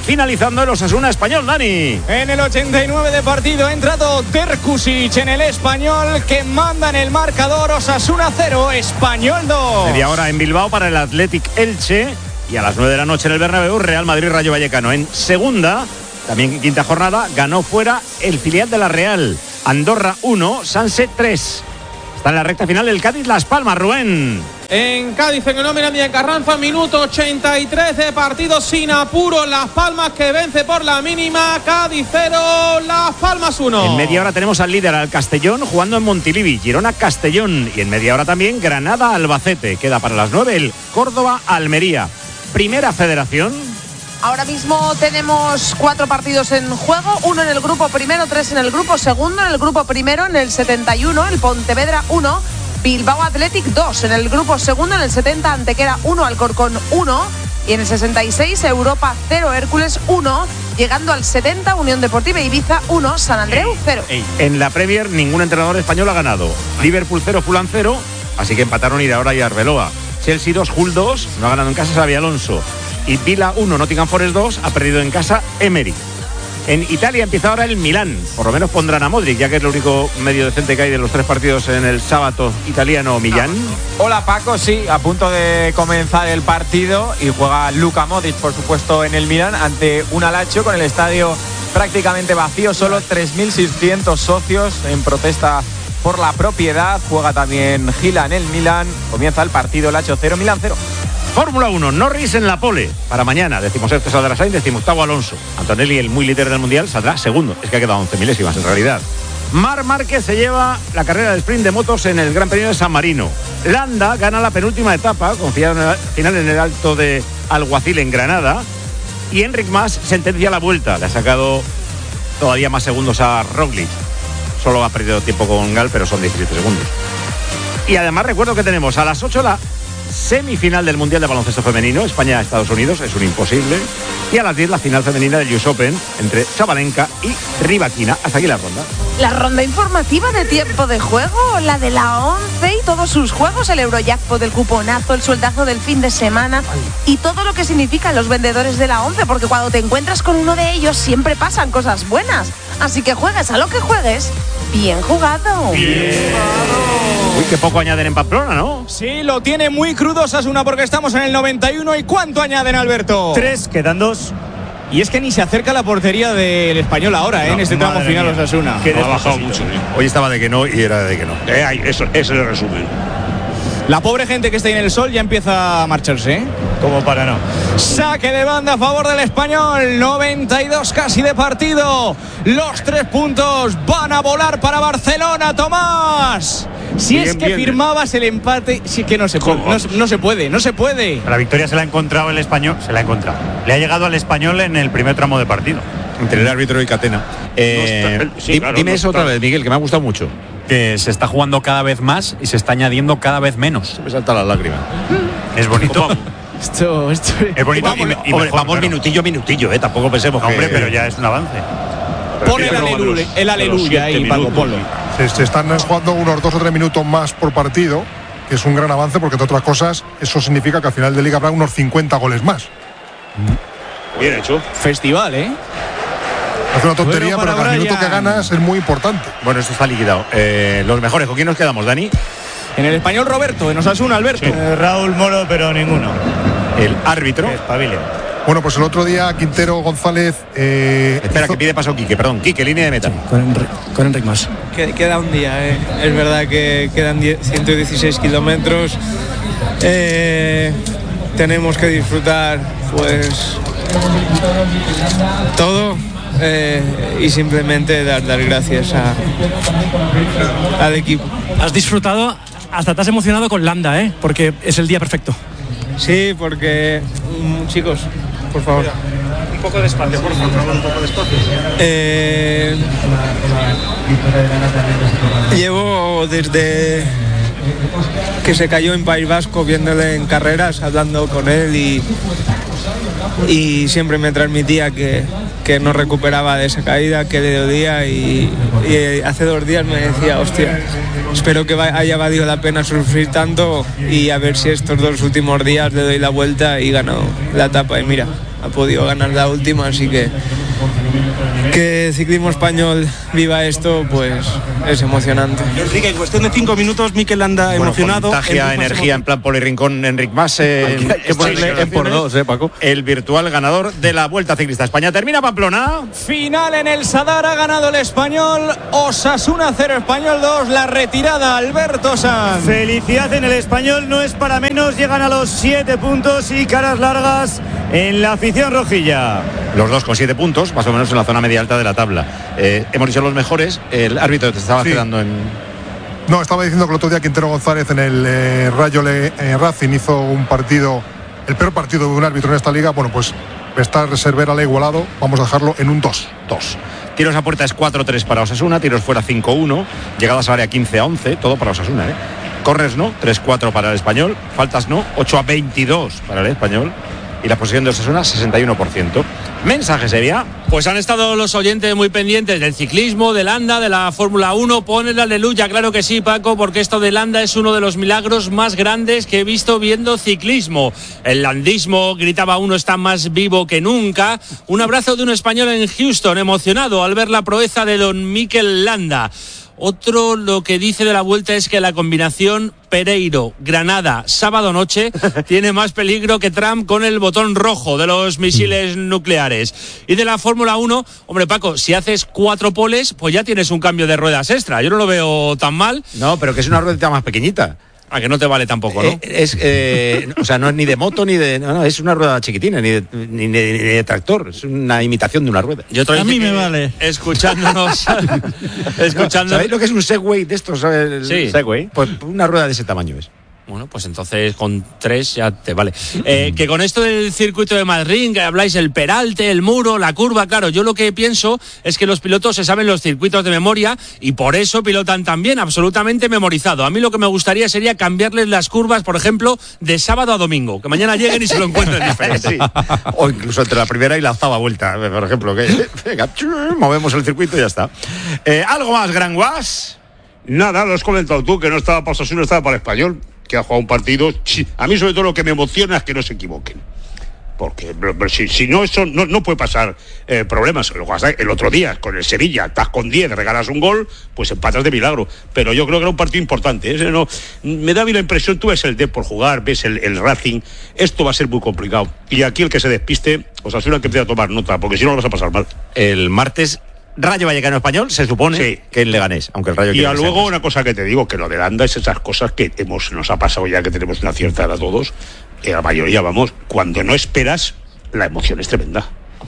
finalizando el Osasuna Español, Dani. En el 89 de partido ha entrado Terkusic en el Español, que manda en el marcador. Osasuna 0, Español 2. Media hora en Bilbao para el Athletic Elche. Y a las 9 de la noche en el Bernabéu, Real Madrid Rayo Vallecano. En segunda, también en quinta jornada, ganó fuera el filial de la Real. Andorra 1, Sanse 3. Está en la recta final el Cádiz Las Palmas, Rubén. En Cádiz, en el Nómina de Carranza, minuto 83 de partido sin apuro. Las Palmas que vence por la mínima. Cádiz 0, Las Palmas 1. En media hora tenemos al líder, al Castellón, jugando en Montilivi. Girona Castellón. Y en media hora también Granada Albacete. Queda para las 9 el Córdoba Almería. Primera Federación. Ahora mismo tenemos 4 partidos en juego, 1 en el grupo primero, 3 en el grupo segundo. En el grupo primero, en el 71, el Pontevedra 1, Bilbao Athletic 2. En el grupo segundo, en el 70, Antequera 1, Alcorcón 1. Y en el 66, Europa 0, Hércules 1. Llegando al 70, Unión Deportiva Ibiza 1, San Andreu 0. En la Premier, ningún entrenador español ha ganado. Liverpool 0, Fulham 0. Así que empataron Iraola y Arbeloa. Chelsea 2, Hull 2. No ha ganado en casa Xabi Alonso. Y Vila 1, Nottingham Forest 2, ha perdido en casa Emery. En Italia empieza ahora el Milán, por lo menos pondrán a Modric, ya que es el único medio decente que hay de los 3 partidos en el sábado italiano Millán. Hola Paco, sí, a punto de comenzar el partido y juega Luka Modric, por supuesto, en el Milán ante un Lazio con el estadio prácticamente vacío, solo 3.600 socios en protesta por la propiedad. Juega también Gila en el Milán, comienza el partido, Lazio 0, Milán 0. Fórmula 1, Norris en la pole. Para mañana, 16º saldrá Sainz, 18º Alonso. Antonelli, el muy líder del Mundial, saldrá segundo. Es que ha quedado 11 milésimas en realidad. Marc Márquez se lleva la carrera de sprint de motos en el Gran Premio de San Marino. Landa gana la penúltima etapa, confía en el final en el Alto de Alguacil en Granada. Y Enric Mas sentencia la vuelta. Le ha sacado todavía más segundos a Roglic. Solo ha perdido tiempo con Gal, pero son 17 segundos. Y además recuerdo que tenemos a las 8 la semifinal del Mundial de Baloncesto Femenino, España-Estados Unidos, es un imposible. Y a las 10 la final femenina del US Open entre Sabalenka y Rybakina. Hasta aquí la ronda. La ronda informativa de tiempo de juego, la de la 11 y todos sus juegos, el Eurojackpot, el cuponazo, el sueldazo del fin de semana y todo lo que significan los vendedores de la 11, porque cuando te encuentras con uno de ellos siempre pasan cosas buenas. Así que juegues a lo que juegues, bien jugado. Bien. Uy, qué poco añaden en Pamplona, ¿no? Sí, lo tiene muy crudo Osasuna porque estamos en el 91. ¿Y cuánto añaden, Alberto? 3, quedan 2. Y es que ni se acerca a la portería del Español ahora, en este tramo final Osasuna. Ha bajado mucho. Hoy estaba de que no y era de que no. Eso es el resumen. La pobre gente que está ahí en el sol ya empieza a marcharse, ¿eh? Como para no. Saque de banda a favor del Español. 92 casi de partido. Los 3 puntos van a volar para Barcelona, Tomás. Si bien, es que firmabas el empate, sí que no se puede. No se puede. La victoria se la ha encontrado el Español. Se la ha encontrado. Le ha llegado al Español en el primer tramo de partido. Entre el árbitro y Catena. Dime eso otra vez, Miguel, que me ha gustado mucho. Que se está jugando cada vez más y se está añadiendo cada vez menos. Se me salta la lágrima. Es bonito. Esto es bonito. Vamos minutillo, tampoco pensemos hombre, pero ya es un avance. Pon el aleluya ahí, Paco, ponlo. Se están jugando unos 2 o 3 minutos más por partido, que es un gran avance, porque entre otras cosas eso significa que al final de liga habrá unos 50 goles más. Bien hecho. Festival, ¿eh? Es una tontería, pero cada minuto que ganas es muy importante. Bueno, esto está liquidado. Los mejores, ¿con quién nos quedamos, Dani? En el Español, Roberto, en Osasuna, Alberto. Sí. Raúl Moro, pero ninguno. El árbitro. Espabile. Bueno, pues el otro día Quintero González. Espera, que pide paso Quique, perdón. Quique, línea de meta. Con Enric Mas. Queda un día, es verdad que quedan 116 kilómetros. Tenemos que disfrutar, pues, todo. Y simplemente dar gracias al equipo. Has disfrutado, hasta te has emocionado con Landa, porque es el día perfecto. Sí, porque chicos, por favor. Un poco de espacio, por favor, un poco de espacio. Llevo desde que se cayó en País Vasco viéndole en carreras, hablando con él y siempre me transmitía que no recuperaba de esa caída, que le dolía y hace 2 días me decía, hostia, espero que haya valido la pena sufrir tanto y a ver si estos 2 últimos días le doy la vuelta y gano la etapa y mira. ha podido ganar la última, así que ciclismo español viva esto, pues es emocionante. Enrique, en cuestión de 5 minutos, Mikel Landa emocionado. Contagia energía en plan Poli Rincón, Enric Mas. que ponerle en por 2, Paco. El virtual ganador de la Vuelta Ciclista España. Termina Pamplona. Final en el Sadar, ha ganado el Español. Osasuna 0, Español 2. La retirada, Alberto Sanz. Felicidad en el Español, no es para menos. Llegan a los 7 puntos y caras largas en la afición rojilla. Los dos con 7 puntos, más o menos en la zona media alta de la tabla. Hemos dicho los mejores. El árbitro te estaba quedando en... No, estaba diciendo que el otro día Quintero González en el Rayo Racing hizo un partido, el peor partido de un árbitro en esta liga. Bueno, pues está Cervera al igualado, vamos a dejarlo en un 2. Tiros a puerta es 4-3 para Osasuna, tiros fuera 5-1, llegadas a área 15-11, todo para Osasuna, Corners no, 3-4 para el Español, faltas no, 8-22 para el Español. Y la posición de Osasuna, 61%. Mensaje sería. Pues han estado los oyentes muy pendientes del ciclismo, de Landa, de la Fórmula 1. Ponen la aleluya, claro que sí, Paco, porque esto de Landa es uno de los milagros más grandes que he visto viendo ciclismo. El landismo, gritaba uno, está más vivo que nunca. Un abrazo de un español en Houston, emocionado al ver la proeza de don Mikel Landa. Otro lo que dice de la Vuelta es que la combinación Pereiro-Granada sábado noche tiene más peligro que Trump con el botón rojo de los misiles nucleares. Y de la Fórmula 1, hombre Paco, si haces 4 poles, pues ya tienes un cambio de ruedas extra. Yo no lo veo tan mal. No, pero que es una ruedita más pequeñita. A que no te vale tampoco, ¿no? O sea, no es ni de moto ni de... No, es una rueda chiquitina, ni de tractor. Es una imitación de una rueda. A mí me vale. Escuchándonos... ¿Sabéis lo que es un Segway de estos? Sí. Segway. Pues una rueda de ese tamaño es. Bueno, pues entonces con 3 ya te vale. Que con esto del circuito de Madrid, que habláis el peralte, el muro, la curva, claro, yo lo que pienso es que los pilotos se saben los circuitos de memoria y por eso pilotan tan bien, absolutamente memorizado. A mí lo que me gustaría sería cambiarles las curvas, por ejemplo, de sábado a domingo, que mañana lleguen y se lo encuentren diferente. Sí. O incluso entre la primera y la octava vuelta, por ejemplo, que venga, movemos el circuito y ya está. ¿Algo más, Gran Guas? Nada, lo has comentado tú, que no estaba para Osasuna, estaba para el Español, que ha jugado un partido. A mí sobre todo lo que me emociona es que no se equivoquen, porque si no, eso no puede pasar problemas. El otro día con el Sevilla estás con 10, regalas un gol, pues empatas de milagro, pero yo creo que era un partido importante. Me da a mí la impresión, tú ves el Dep por jugar, ves el Racing, esto va a ser muy complicado, y aquí el que se despiste, Osasuna que empieza a tomar nota, porque si no lo vas a pasar mal. El martes Rayo Vallecano Español, se supone que en Leganés, aunque el Rayo... Y luego una cosa que te digo, que lo de Landa es esas cosas que nos ha pasado ya, que tenemos una cierta edad todos, que la mayoría, vamos, cuando no esperas, la emoción es tremenda.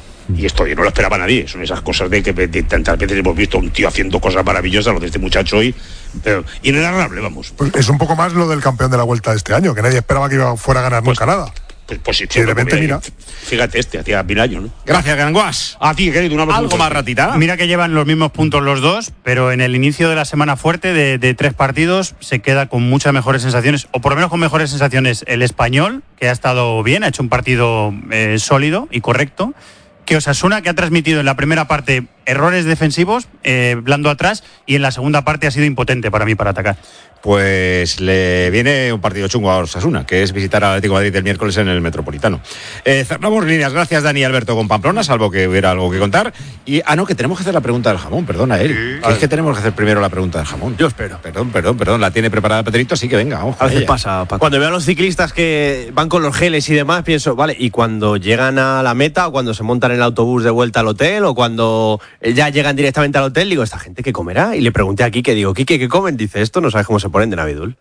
Y esto yo no lo esperaba nadie, son esas cosas de que tantas veces hemos visto a un tío haciendo cosas maravillosas, lo de este muchacho hoy, pero inenarrable, vamos. Pues es un poco más lo del campeón de la Vuelta de este año, que nadie esperaba que fuera a ganar nunca nada. Pues sí, y de repente, mira. Fíjate, hacía 1000 años, ¿no? Gracias, Ganguas. A ti, querido, un abrazo. Algo más, Ratita. Mira que llevan los mismos puntos los dos, pero en el inicio de la semana fuerte de 3 partidos se queda con muchas mejores sensaciones, o por lo menos con mejores sensaciones el Español, que ha estado bien, ha hecho un partido sólido y correcto, que Osasuna, que ha transmitido en la primera parte errores defensivos, blando atrás, y en la segunda parte ha sido impotente para mí para atacar. Pues le viene un partido chungo a Osasuna, que es visitar al Atlético de Madrid el miércoles en el Metropolitano. Cerramos líneas, gracias Dani y Alberto con Pamplona, salvo que hubiera algo que contar. Y, no, que tenemos que hacer la pregunta del jamón, perdona, Eric. Es que tenemos que hacer primero la pregunta del jamón. Yo espero. Perdón, la tiene preparada Pedrito, así que venga, vamos. A veces pasa, Paco. Cuando veo a los ciclistas que van con los geles y demás, pienso, vale, y cuando llegan a la meta, o cuando se montan en el autobús de vuelta al hotel, o cuando ya llegan directamente al hotel, digo, ¿esta gente qué comerá? Y le pregunté a Quique, digo, Quique, ¿qué comen? Dice, esto no sabes cómo se ponen de Navidul.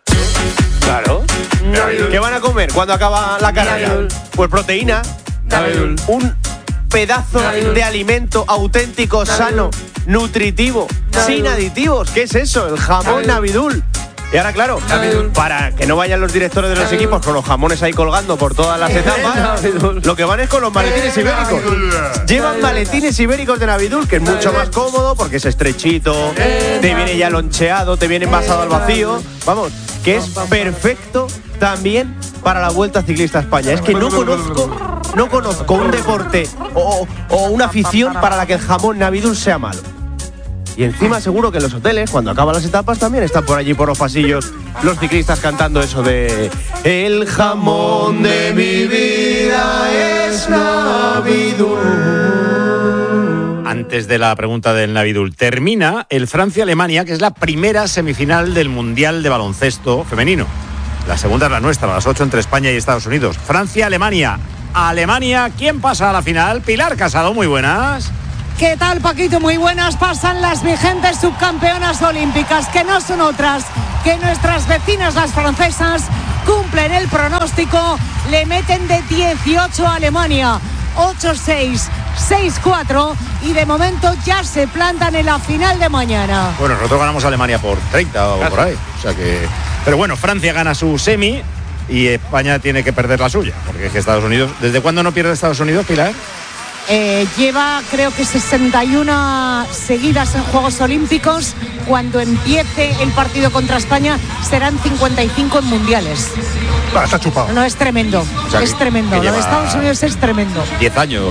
Claro. ¿Qué van a comer cuando acaba la carrera? Pues proteína. Navidul. Un pedazo de alimento auténtico, sano, nutritivo, sin aditivos. ¿Qué es eso? El jamón Navidul. Y ahora, claro, para que no vayan los directores de los equipos con los jamones ahí colgando por todas las etapas, lo que van es con los maletines ibéricos. Llevan maletines ibéricos de Navidul, que es mucho más cómodo porque es estrechito, te viene ya loncheado, te viene envasado al vacío. Vamos, que es perfecto también para la Vuelta Ciclista a España. Es que no conozco un deporte o una afición para la que el jamón Navidul sea malo. Y encima seguro que en los hoteles, cuando acaban las etapas, también están por allí por los pasillos los ciclistas cantando eso de el jamón de mi vida es Navidul. Antes de la pregunta del Navidul, termina el Francia-Alemania, que es la primera semifinal del Mundial de Baloncesto femenino. La segunda es la nuestra, a las 8 entre España y Estados Unidos. Francia-Alemania. Alemania, ¿quién pasa a la final? Pilar Casado, muy buenas. ¿Qué tal, Paquito? Muy buenas. Pasan las vigentes subcampeonas olímpicas, que no son otras que nuestras vecinas, las francesas. Cumplen el pronóstico, le meten de 18 a Alemania, 8-6, 6-4, y de momento ya se plantan en la final de mañana. Bueno, nosotros ganamos a Alemania por 30 o por ahí, o sea que... Pero bueno, Francia gana su semi y España tiene que perder la suya, porque es que Estados Unidos... ¿Desde cuándo no pierde Estados Unidos, Pilar? Lleva, creo que 61 seguidas en Juegos Olímpicos. Cuando empiece el partido contra España serán 55 en mundiales. Está chupado. No, es tremendo, o sea, es tremendo. Lo de Estados Unidos es tremendo. 10 años.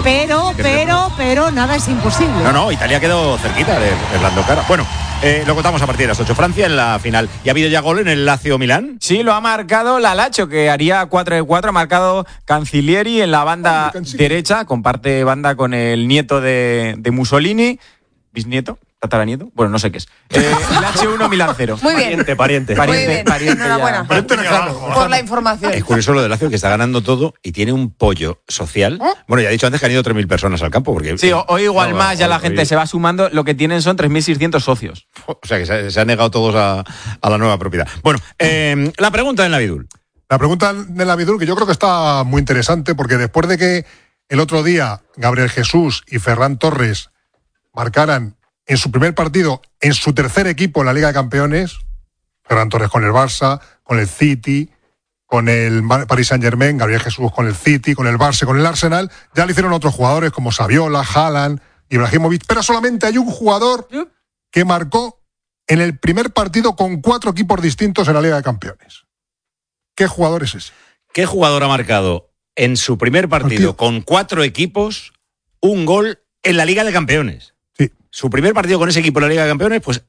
Pero nada es imposible. No, Italia quedó cerquita de Orlando Cara. Bueno, lo contamos a partir de las 8. Francia en la final. ¿Y ha habido ya gol en el Lazio-Milán? Sí, lo ha marcado la Lazio, que haría 4 de 4. Ha marcado Canzilieri en la banda derecha. Comparte banda con el nieto de Mussolini. ¿Bisnieto? ¿Tataranieto? Bueno, no sé qué es. Lazio 1, Milán 0. Muy bien. Pariente. Muy bien. Enhorabuena por la información. Es curioso lo de Lazio, que está ganando todo y tiene un pollo social. Bueno, ya he dicho antes que han ido 3.000 personas al campo. Porque, sí, hoy igual más, ya la gente se va sumando. Lo que tienen son 3.600 socios. O sea, que se han negado todos a la nueva propiedad. Bueno, la pregunta del Navidul. La pregunta del Navidul, que yo creo que está muy interesante, porque después de que el otro día Gabriel Jesús y Ferran Torres marcaran en su primer partido, en su tercer equipo en la Liga de Campeones, Ferran Torres con el Barça, con el City, con el Paris Saint-Germain, Gabriel Jesús con el City, con el Barça, con el Arsenal, ya lo hicieron otros jugadores como Saviola, Haaland, Ibrahimovic, pero solamente hay un jugador que marcó en el primer partido con 4 equipos distintos en la Liga de Campeones. ¿Qué jugador es ese? ¿Qué jugador ha marcado en su primer partido con 4 equipos un gol en la Liga de Campeones? Sí. Su primer partido con ese equipo en la Liga de Campeones, pues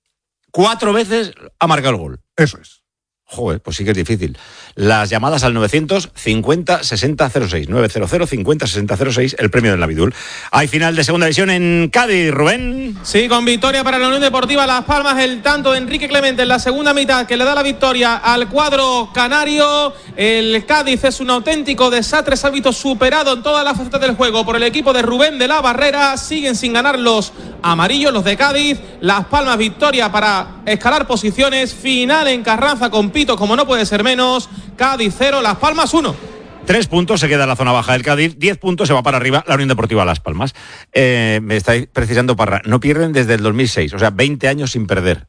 4 veces ha marcado el gol. Eso es. Joder, pues sí que es difícil. Las llamadas al 950-6006. 900-50-6006, el premio del Navidul. Hay final de segunda división en Cádiz, Rubén. Sí, con victoria para la Unión Deportiva Las Palmas, el tanto de Enrique Clemente en la segunda mitad que le da la victoria al cuadro canario. El Cádiz es un auténtico desastre, se ha visto superado en todas las facetas del juego por el equipo de Rubén de la Barrera. Siguen sin ganar los amarillos, los de Cádiz. Las Palmas, victoria para escalar posiciones. Final en Carranza con Pito, como no puede ser menos. Cádiz 0, Las Palmas 1. 3 puntos se queda en la zona baja del Cádiz, 10 puntos se va para arriba la Unión Deportiva Las Palmas. Me estáis precisando, Parra, no pierden desde el 2006, o sea, 20 años sin perder.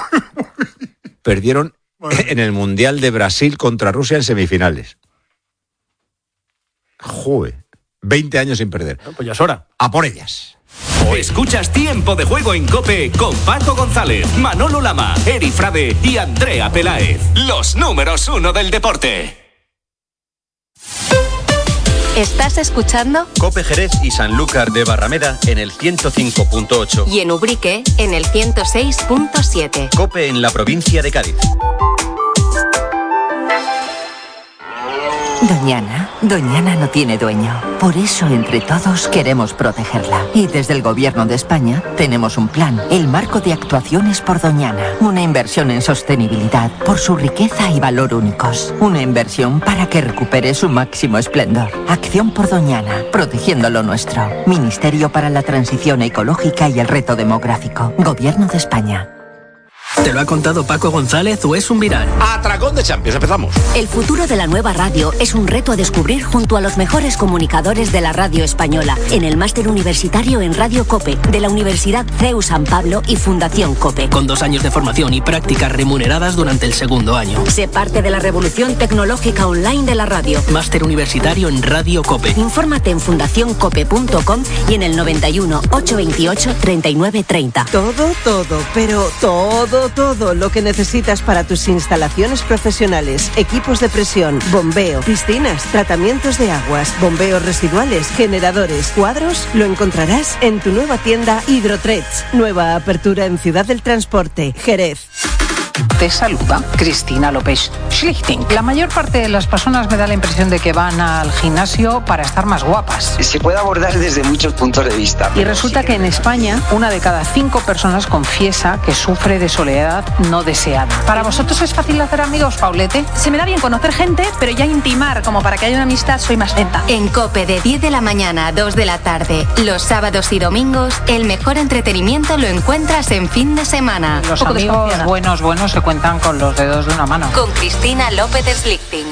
Perdieron en el Mundial de Brasil contra Rusia en semifinales. Joder, 20 años sin perder. Pues ya es hora. A por ellas. Escuchas Tiempo de Juego en COPE con Paco González, Manolo Lama, Eri Frade y Andrea Peláez. Los números 1 del deporte. ¿Estás escuchando? COPE Jerez y Sanlúcar de Barrameda en el 105.8. Y en Ubrique en el 106.7. COPE en la provincia de Cádiz. Doñana no tiene dueño. Por eso, entre todos, queremos protegerla. Y desde el Gobierno de España tenemos un plan, el Marco de Actuaciones por Doñana. Una inversión en sostenibilidad, por su riqueza y valor únicos. Una inversión para que recupere su máximo esplendor. Acción por Doñana, protegiendo lo nuestro. Ministerio para la Transición Ecológica y el Reto Demográfico. Gobierno de España. ¿Te lo ha contado Paco González o es un viral? Atracón de Champions, empezamos. El futuro de la nueva radio es un reto a descubrir junto a los mejores comunicadores de la radio española en el máster universitario en Radio COPE de la Universidad CEU San Pablo y Fundación COPE. Con 2 años de formación y prácticas remuneradas durante el segundo año. Sé parte de la revolución tecnológica online de la radio. Máster universitario en Radio COPE. Infórmate en fundacioncope.com y en el 91 828 3930. Todo, pero todo Todo lo que necesitas para tus instalaciones profesionales, equipos de presión, bombeo, piscinas, tratamientos de aguas, bombeos residuales, generadores, cuadros, lo encontrarás en tu nueva tienda Hidrotrets. Nueva apertura en Ciudad del Transporte, Jerez. Te saluda Cristina López Schlichting. La mayor parte de las personas me da la impresión de que van al gimnasio para estar más guapas. Se puede abordar desde muchos puntos de vista. Y resulta que en España, 1 de cada 5 personas confiesa que sufre de soledad no deseada. ¿Para vosotros es fácil hacer amigos, Paulete? Se me da bien conocer gente, pero ya intimar, como para que haya una amistad, soy más lenta. En COPE, de 10 de la mañana a 2 de la tarde, los sábados y domingos, el mejor entretenimiento lo encuentras en fin de semana. Los amigos buenos se cuentan con los dedos de una mano. Con Cristina López Schlichting.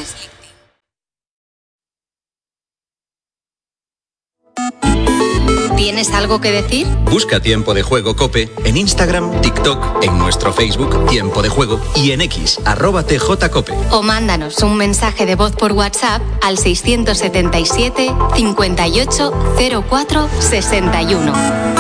¿Tienes algo que decir? Busca Tiempo de Juego COPE en Instagram, TikTok, en nuestro Facebook Tiempo de Juego y en X, @TJCOPE. O mándanos un mensaje de voz por WhatsApp al 677 58 04 61.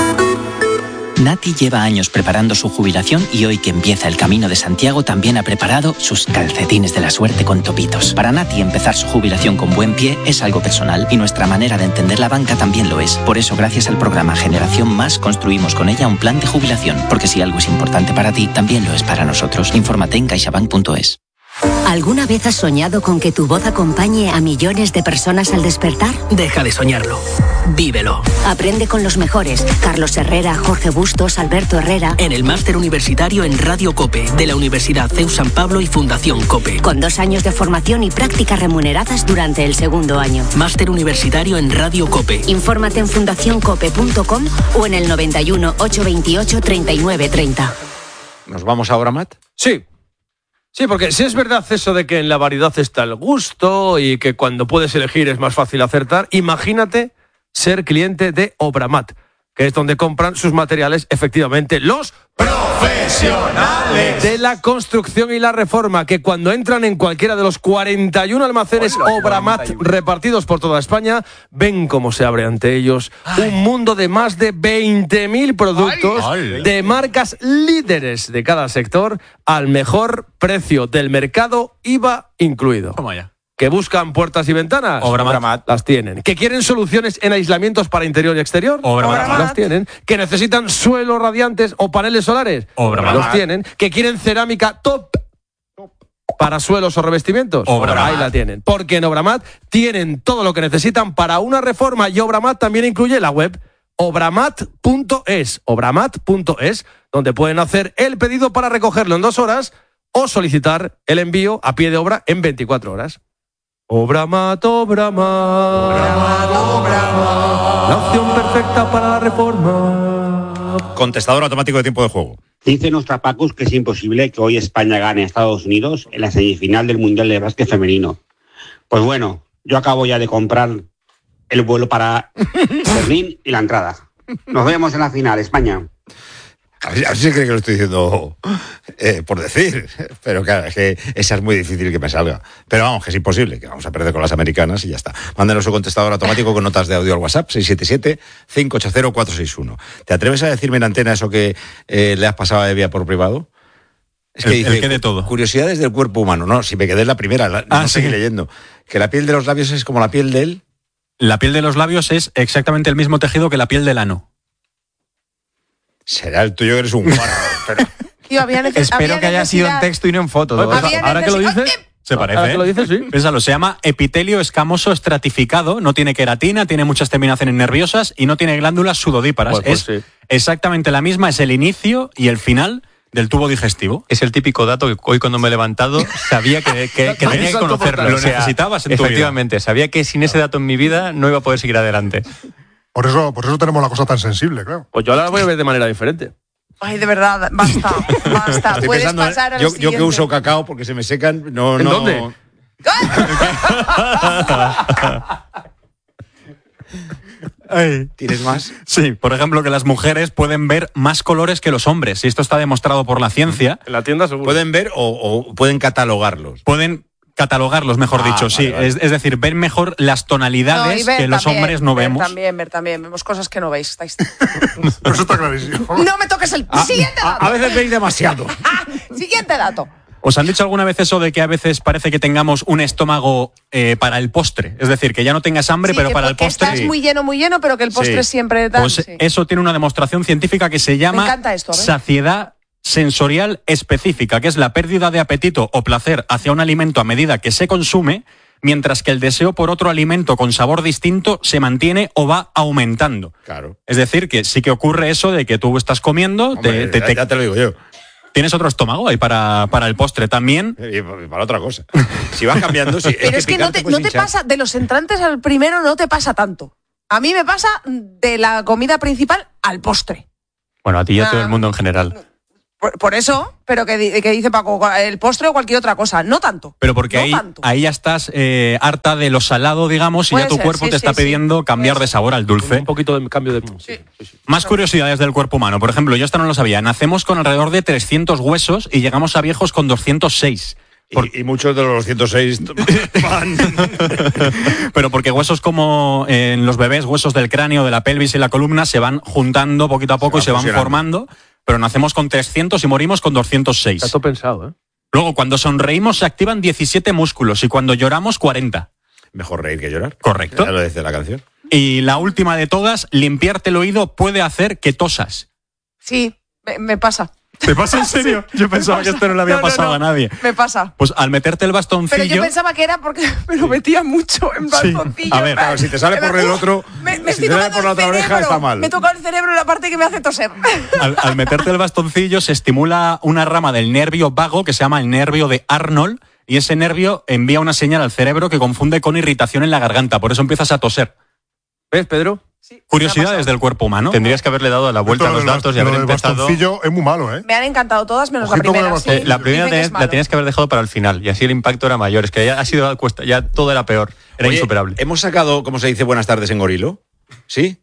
Nati lleva años preparando su jubilación y hoy que empieza el Camino de Santiago también ha preparado sus calcetines de la suerte con topitos. Para Nati empezar su jubilación con buen pie es algo personal y nuestra manera de entender la banca también lo es. Por eso gracias al programa Generación Más construimos con ella un plan de jubilación, porque si algo es importante para ti, también lo es para nosotros. Infórmate en caixabank.es. ¿Alguna vez has soñado con que tu voz acompañe a millones de personas al despertar? Deja de soñarlo. Vívelo. Aprende con los mejores. Carlos Herrera, Jorge Bustos, Alberto Herrera. En el máster universitario en Radio COPE de la Universidad CEU San Pablo y Fundación COPE. Con 2 años de formación y prácticas remuneradas durante el segundo año. Máster universitario en Radio COPE. Infórmate en fundacioncope.com o en el 91 828 3930. ¿Nos vamos ahora, Matt? Sí, porque si es verdad eso de que en la variedad está el gusto y que cuando puedes elegir es más fácil acertar, imagínate ser cliente de Obramat, que es donde compran sus materiales efectivamente los profesionales de la construcción y la reforma, que cuando entran en cualquiera de los 41 almacenes Obramat repartidos por toda España, ven cómo se abre ante ellos un mundo de más de 20.000 productos de marcas líderes de cada sector al mejor precio del mercado, IVA incluido. Toma ya. Que buscan puertas y ventanas, Obramat. Las tienen. Que quieren soluciones en aislamientos para interior y exterior, Obramat. Las tienen. Que necesitan suelos radiantes o paneles solares, Obramat. Los tienen. Que quieren cerámica top para suelos o revestimientos, Obramat. Ahí la tienen. Porque en Obramat tienen todo lo que necesitan para una reforma, y Obramat también incluye la web obramat.es, donde pueden hacer el pedido para recogerlo en 2 horas o solicitar el envío a pie de obra en 24 horas. Obramat. La opción perfecta para la reforma. Contestador automático de Tiempo de Juego. Dice Nostrapacus que es imposible que hoy España gane a Estados Unidos en la semifinal del Mundial de Básquet Femenino. Pues bueno, yo acabo ya de comprar el vuelo para Berlín y la entrada. Nos vemos en la final, España. A ver si se cree que lo estoy diciendo por decir, pero claro, es que esa es muy difícil que me salga. Pero vamos, que es imposible, que vamos a perder con las americanas y ya está. Mándenos su contestador automático con notas de audio al WhatsApp, 677-580-461. ¿Te atreves a decirme en antena eso que le has pasado a Evia por privado? Es que dice, que de todo. Curiosidades del cuerpo humano. No, si me quedé en la primera, no seguí leyendo. Que la piel de los labios es como la piel de él. La piel de los labios es exactamente el mismo tejido que la piel del ano. Será el tuyo, que eres un guarro. Pero... Espero que haya sido en texto y no en foto. Ahora que lo dices, se parece. Ahora que lo dices, sí. Piénsalo, se llama epitelio escamoso estratificado, no tiene queratina, tiene muchas terminaciones nerviosas y no tiene glándulas sudodíparas. Pues sí. Exactamente la misma, es el inicio y el final del tubo digestivo. Es el típico dato que hoy cuando me he levantado sabía que tenía que conocerlo. Lo necesitabas en tu vida. Efectivamente, sabía que sin ese dato en mi vida no iba a poder seguir adelante. Por eso tenemos la cosa tan sensible, claro. Pues yo ahora la voy a ver de manera diferente. Ay, de verdad, basta. Estoy Puedes pensando, pasar a lo yo siguiente. que uso cacao porque se me secan, ¿En dónde? ¿Tienes más? Sí, por ejemplo, que las mujeres pueden ver más colores que los hombres, y esto está demostrado por la ciencia. En la tienda seguro. ¿Pueden ver o pueden catalogarlos? Pueden catalogarlos, mejor dicho, sí. Vale. Es decir, ver mejor las tonalidades que los hombres no vemos. Ver también. Vemos cosas que no veis. Estáis... Eso está clarísimo. No me toques el siguiente dato. A veces veis demasiado. Siguiente dato. ¿Os han dicho alguna vez eso de que a veces parece que tengamos un estómago para el postre? Es decir, que ya no tengas hambre, pero para el postre... Estás muy lleno, pero que el postre siempre da... Pues eso tiene una demostración científica que se llama Me encanta esto, saciedad sensorial específica, que es la pérdida de apetito o placer hacia un alimento a medida que se consume, mientras que el deseo por otro alimento con sabor distinto se mantiene o va aumentando. Claro. Es decir, que sí que ocurre eso de que tú estás comiendo... Hombre, ya te lo digo yo. Tienes otro estómago ahí para el postre también. Y para otra cosa. Si vas cambiando... Sí, pero es que no te pasa, de los entrantes al primero no te pasa tanto. A mí me pasa de la comida principal al postre. Bueno, a ti y a todo el mundo en general. Por eso, pero que dice Paco, el postre o cualquier otra cosa, no tanto. Pero porque ahí ya estás harta de lo salado, digamos, y ya tu cuerpo te está pidiendo cambiar de sabor al dulce. Un poquito de cambio de... Más curiosidades del cuerpo humano. Por ejemplo, yo esto no lo sabía. Nacemos con alrededor de 300 huesos y llegamos a viejos con 206. Y muchos de los 206 van... Pero porque huesos como en los bebés, huesos del cráneo, de la pelvis y la columna se van juntando poquito a poco y se van formando. Pero nacemos con 300 y morimos con 206. Está todo pensado, ¿eh? Luego, cuando sonreímos se activan 17 músculos y cuando lloramos 40. Mejor reír que llorar. Correcto. Ya lo dice la canción. Y la última de todas, limpiarte el oído puede hacer que tosas. Sí, me pasa. ¿Te pasa en serio? Yo pensaba que esto no le había pasado a nadie. Me pasa. Pues al meterte el bastoncillo... Pero yo pensaba que era porque me lo metía mucho en bastoncillo. A ver, claro, si te sale por el otro, si te sale por la otra oreja está mal. Me toca el cerebro la parte que me hace toser. Al meterte el bastoncillo se estimula una rama del nervio vago que se llama el nervio de Arnold y ese nervio envía una señal al cerebro que confunde con irritación en la garganta. Por eso empiezas a toser. ¿Ves, Pedro? Sí, curiosidades del cuerpo humano. Tendrías que haberle dado la vuelta a los datos y haber empezado. El bastoncillo es muy malo, ¿eh? Me han encantado todas menos Ojito la primera. Sí, la primera la tenías que haber dejado para el final y así el impacto era mayor. Es que ya ha sido cuesta, ya todo era peor, era insuperable. Hemos sacado, ¿cómo se dice buenas tardes en gorilo? ¿Sí?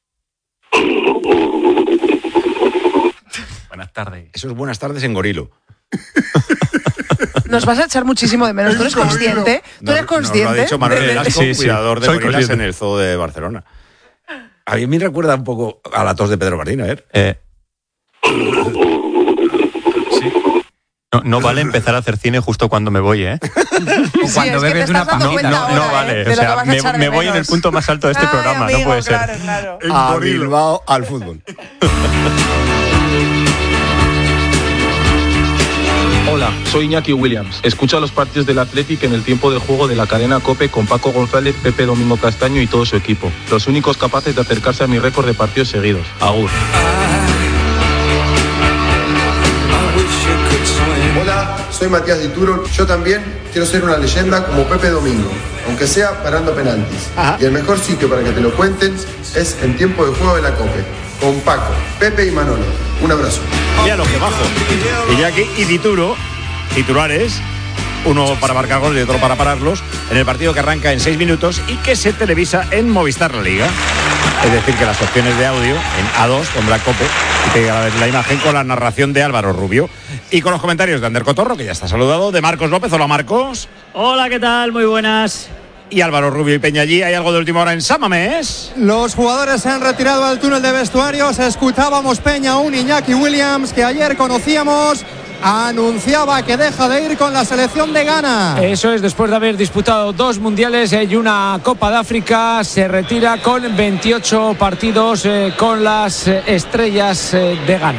Buenas tardes. Eso es buenas tardes en gorilo. Nos vas a echar muchísimo de menos. ¿Tú eres consciente? ¿Tú eres consciente? Nos lo ha dicho Manuel Velasco, Sí, cuidador de soy gorilas consciente. en el zoo de Barcelona. A mí me recuerda un poco a la tos de Pedro Martín, a ver. No vale empezar a hacer cine justo cuando me voy, ¿eh? Sí, cuando bebes de una pastilla. No vale. O sea, me voy en el punto más alto de este programa. Amigo, no puede ser. Claro. A Bilbao, al fútbol. Hola, soy Iñaki Williams. Escucha los partidos del Athletic en el tiempo de juego de la cadena COPE con Paco González, Pepe Domingo Castaño y todo su equipo. Los únicos capaces de acercarse a mi récord de partidos seguidos. Agur. Hola, soy Matías Dituro. Yo también quiero ser una leyenda como Pepe Domingo, aunque sea parando penaltis. Y el mejor sitio para que te lo cuenten es en tiempo de juego de la COPE, con Paco, Pepe y Manolo. Un abrazo. Y a lo que bajo. Iñaki y Dituro, titulares, uno para marcar goles y otro para pararlos, en el partido que arranca en 6 minutos y que se televisa en Movistar La Liga. Es decir, que las opciones de audio en A2 pondrá COPE y te llega la imagen con la narración de Álvaro Rubio. Y con los comentarios de Ander Cotorro, que ya está saludado, de Marcos López. Hola, Marcos. Hola, ¿qué tal? Muy buenas. Y Álvaro Rubio y Peñallí. ¿Hay algo de última hora en San Mamés? Los jugadores se han retirado al túnel de vestuarios. Escuchábamos Peña, un Iñaki Williams que ayer conocíamos. Anunciaba que deja de ir con la selección de Ghana. Eso es, después de haber disputado 2 mundiales y una Copa de África, se retira con 28 partidos con las estrellas de Ghana.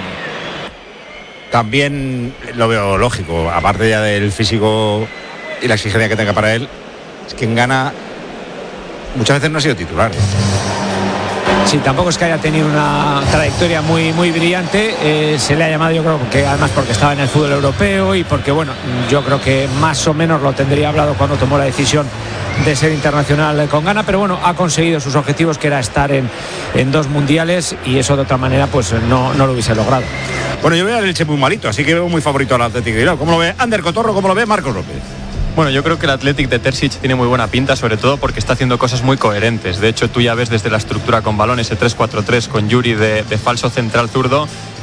También lo veo lógico, aparte ya del físico y la exigencia que tenga para él, es que en Ghana muchas veces no ha sido titular. Sí, tampoco es que haya tenido una trayectoria muy brillante. Se le ha llamado, yo creo que además porque estaba en el fútbol europeo y porque, bueno, yo creo que más o menos lo tendría hablado cuando tomó la decisión de ser internacional con Ghana, pero bueno, ha conseguido sus objetivos, que era estar en 2 mundiales, y eso de otra manera pues no lo hubiese logrado. Bueno, yo veo al Elche muy malito, así que veo muy favorito al Atlético de Bilbao. ¿Cómo lo ve Ander Cotorro? ¿Cómo lo ve Marcos López? Bueno, yo creo que el Athletic de Terzic tiene muy buena pinta, sobre todo porque está haciendo cosas muy coherentes. De hecho, tú ya ves desde la estructura con balón, ese 3-4-3 con Yuri de falso central zurdo,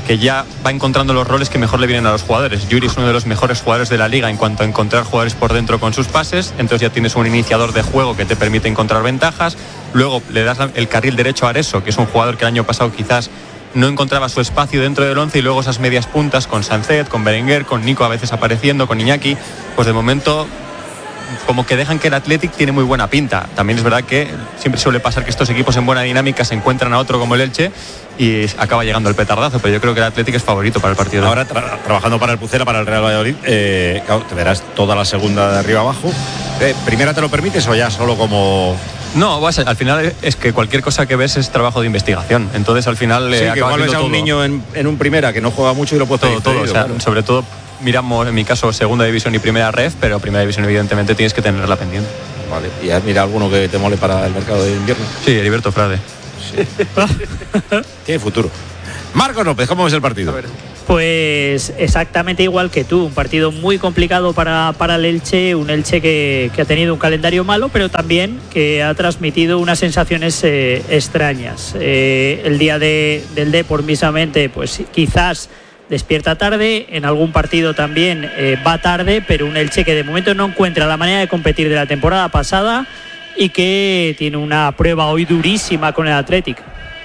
que ya va encontrando los roles que mejor le vienen a los jugadores. Yuri es uno de los mejores jugadores de la liga en cuanto a encontrar jugadores por dentro con sus pases, entonces ya tienes un iniciador de juego que te permite encontrar ventajas. Luego le das el carril derecho a Areso, que es un jugador que el año pasado quizás no encontraba su espacio dentro del 11, y luego esas medias puntas con Sancet, con Berenguer, con Nico a veces apareciendo, con Iñaki, pues de momento como que dejan que el Athletic tiene muy buena pinta. También es verdad que siempre suele pasar que estos equipos en buena dinámica se encuentran a otro como el Elche y acaba llegando el petardazo, pero yo creo que el Athletic es favorito para el partido. Ahora trabajando para el Pucela, para el Real Valladolid, claro, te verás toda la segunda de arriba abajo. ¿Primera te lo permites o ya solo como...? No, al final es que cualquier cosa que ves es trabajo de investigación. Entonces al final sí, que igual ves a un niño en un primera que no juega mucho y lo puedes pedir todo, o sea, claro. Sobre todo miramos, en mi caso, segunda división y primera ref, pero primera división evidentemente tienes que tenerla pendiente. Vale, ¿y has mirado alguno que te mole para el mercado de invierno? Sí, Heriberto Frade. Sí. Tiene futuro. Marcos López, ¿cómo ves el partido? Pues exactamente igual que tú, un partido muy complicado para el Elche, un Elche que ha tenido un calendario malo, pero también que ha transmitido unas sensaciones extrañas. El día del Depor, mismamente, pues quizás despierta tarde, en algún partido también va tarde, pero un Elche que de momento no encuentra la manera de competir de la temporada pasada y que tiene una prueba hoy durísima con el Athletic.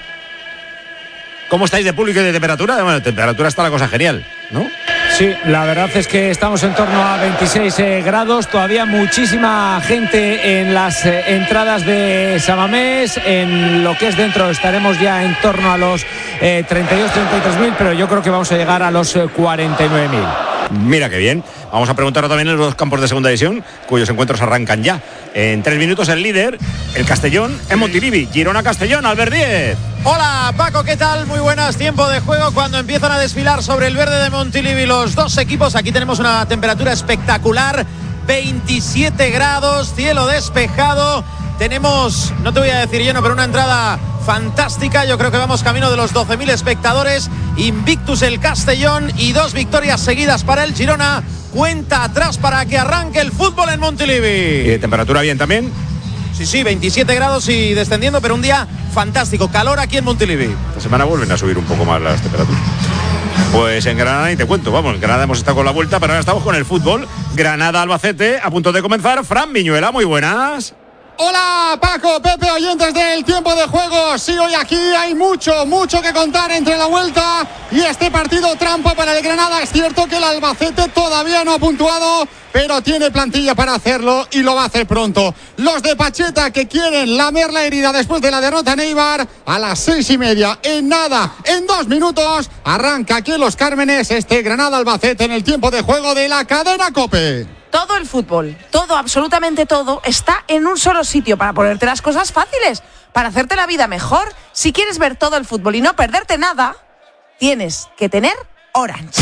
¿Cómo estáis de público y de temperatura? Bueno, de temperatura está la cosa genial, ¿no? Sí, la verdad es que estamos en torno a 26 grados, todavía muchísima gente en las entradas de San Mamés, en lo que es dentro estaremos ya en torno a los 32-33.000, pero yo creo que vamos a llegar a los 49.000. Mira qué bien. Vamos a preguntarlo también en los campos de segunda división, cuyos encuentros arrancan ya. En 3 minutos el líder, el Castellón, en Montilivi. Girona-Castellón, Albert Díez. Hola Paco, ¿qué tal? Muy buenas, tiempo de juego cuando empiezan a desfilar sobre el verde de Montilivi los dos equipos. Aquí tenemos una temperatura espectacular, 27 grados, cielo despejado. Tenemos, no te voy a decir lleno, pero una entrada fantástica. Yo creo que vamos camino de los 12.000 espectadores. Invictus el Castellón y 2 victorias seguidas para el Girona. Cuenta atrás para que arranque el fútbol en Montilivi. ¿Y de temperatura bien también? Sí, 27 grados y descendiendo, pero un día fantástico. Calor aquí en Montilivi. Esta semana vuelven a subir un poco más las temperaturas. Pues en Granada, y te cuento, vamos, en Granada hemos estado con la vuelta, pero ahora estamos con el fútbol. Granada-Albacete, a punto de comenzar. Fran Viñuela, muy buenas. Hola Paco, Pepe, oyentes del tiempo de juego. Sí, hoy aquí hay mucho que contar entre la vuelta y este partido trampa para el Granada. Es cierto que el Albacete todavía no ha puntuado, pero tiene plantilla para hacerlo y lo va a hacer pronto. Los de Pacheta que quieren lamer la herida después de la derrota en Eibar, a las 6:30, en nada, en 2 minutos, arranca aquí en Los Cármenes este Granada-Albacete en el tiempo de juego de la cadena COPE. Todo el fútbol, todo, absolutamente todo, está en un solo sitio para ponerte las cosas fáciles, para hacerte la vida mejor. Si quieres ver todo el fútbol y no perderte nada, tienes que tener Orange.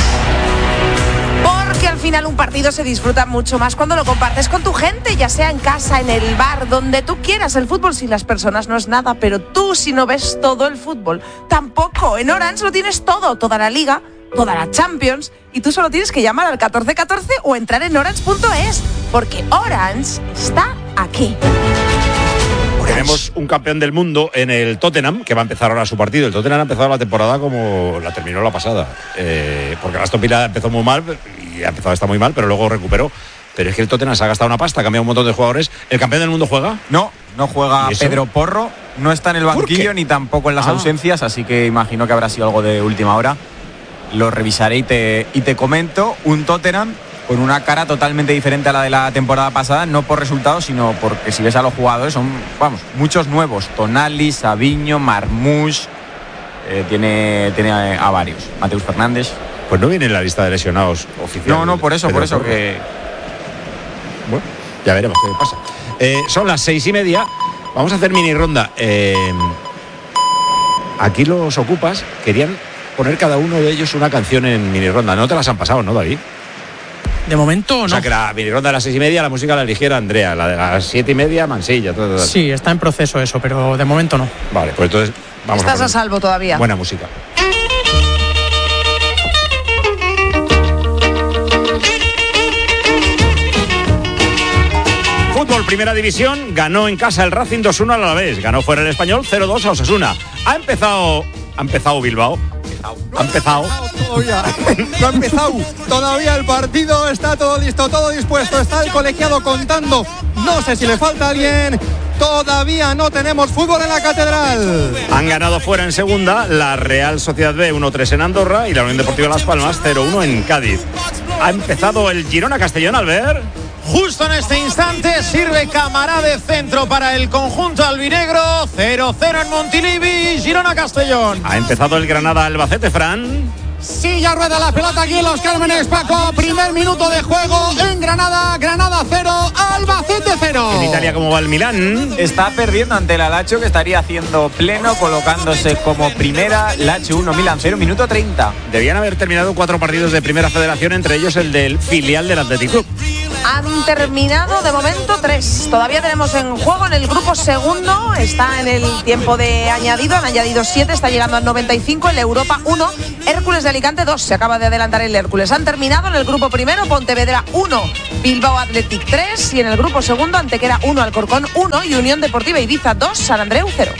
Porque al final un partido se disfruta mucho más cuando lo compartes con tu gente, ya sea en casa, en el bar, donde tú quieras. El fútbol sin las personas no es nada, pero tú, si no ves todo el fútbol, tampoco. En Orange lo tienes todo, toda la liga, toda la Champions, y tú solo tienes que llamar al 1414 o entrar en orange.es, porque Orange está aquí. Tenemos un campeón del mundo en el Tottenham, que va a empezar ahora su partido. El Tottenham ha empezado la temporada como la terminó la pasada, porque la Aston Villa empezó muy mal y ha empezado esta muy mal, pero luego recuperó. Pero es que el Tottenham se ha gastado una pasta, ha cambiado un montón de jugadores. ¿El campeón del mundo juega? No juega Pedro Porro, no está en el banquillo ni tampoco en las ausencias, así que imagino que habrá sido algo de última hora. Lo revisaré y te comento. Un Tottenham con una cara totalmente diferente a la de la temporada pasada, no por resultados, sino porque si ves a los jugadores son, muchos nuevos. Tonali, Savinho, Marmoush, tiene a varios. Mateus Fernández. Pues no viene en la lista de lesionados oficial. No, por eso que... Bueno, ya veremos qué pasa. Son las 6:30. Vamos a hacer mini ronda. Aquí los ocupas querían poner cada uno de ellos una canción en mini ronda. No te las han pasado, ¿no, David? De momento no. O sea, que la mini ronda de las 6:30 la música la eligiera Andrea, la de las 7:30 Mansilla. Todo. Sí, está en proceso eso, pero de momento no. Vale, pues entonces vamos. Estás a salvo todavía. Buena música. Fútbol, primera división, ganó en casa el Racing 2-1 al Alavés, ganó fuera el Español 0-2 a Osasuna. Ha empezado Bilbao. Ha empezado. Todavía. No ha empezado. Todavía el partido. Está todo listo, todo dispuesto. Está el colegiado contando. No sé si le falta alguien. Todavía no tenemos fútbol en la Catedral. Han ganado fuera en segunda la Real Sociedad B 1-3 en Andorra y la Unión Deportiva Las Palmas 0-1 en Cádiz. Ha empezado el Girona Castellón, Albert. Justo en este instante sirve Camará de centro para el conjunto albinegro. 0-0 en Montilivi, Girona Castellón. Ha empezado el Granada Albacete, Fran. Sí, ya rueda la pelota aquí en Los Cármenes, Paco. Primer minuto de juego en Granada. Granada 0, Albacete 0. En Italia, ¿cómo va el Milán? Está perdiendo ante el Lazio, que estaría haciendo pleno, colocándose como primera. Lazio 1, Milán 0, minuto 30. Debían haber terminado 4 partidos de Primera Federación, entre ellos el del filial del Athletic Club. Han terminado de momento 3. Todavía tenemos en juego en el grupo segundo. Está en el tiempo de añadido. Han añadido 7. Está llegando al 95. El Europa 1. Hércules de Alicante 2. Se acaba de adelantar el Hércules. Han terminado en el grupo primero. Pontevedra 1. Bilbao Athletic 3. Y en el grupo segundo, Antequera 1. Alcorcón 1. Y Unión Deportiva Ibiza 2. San Andreu 0.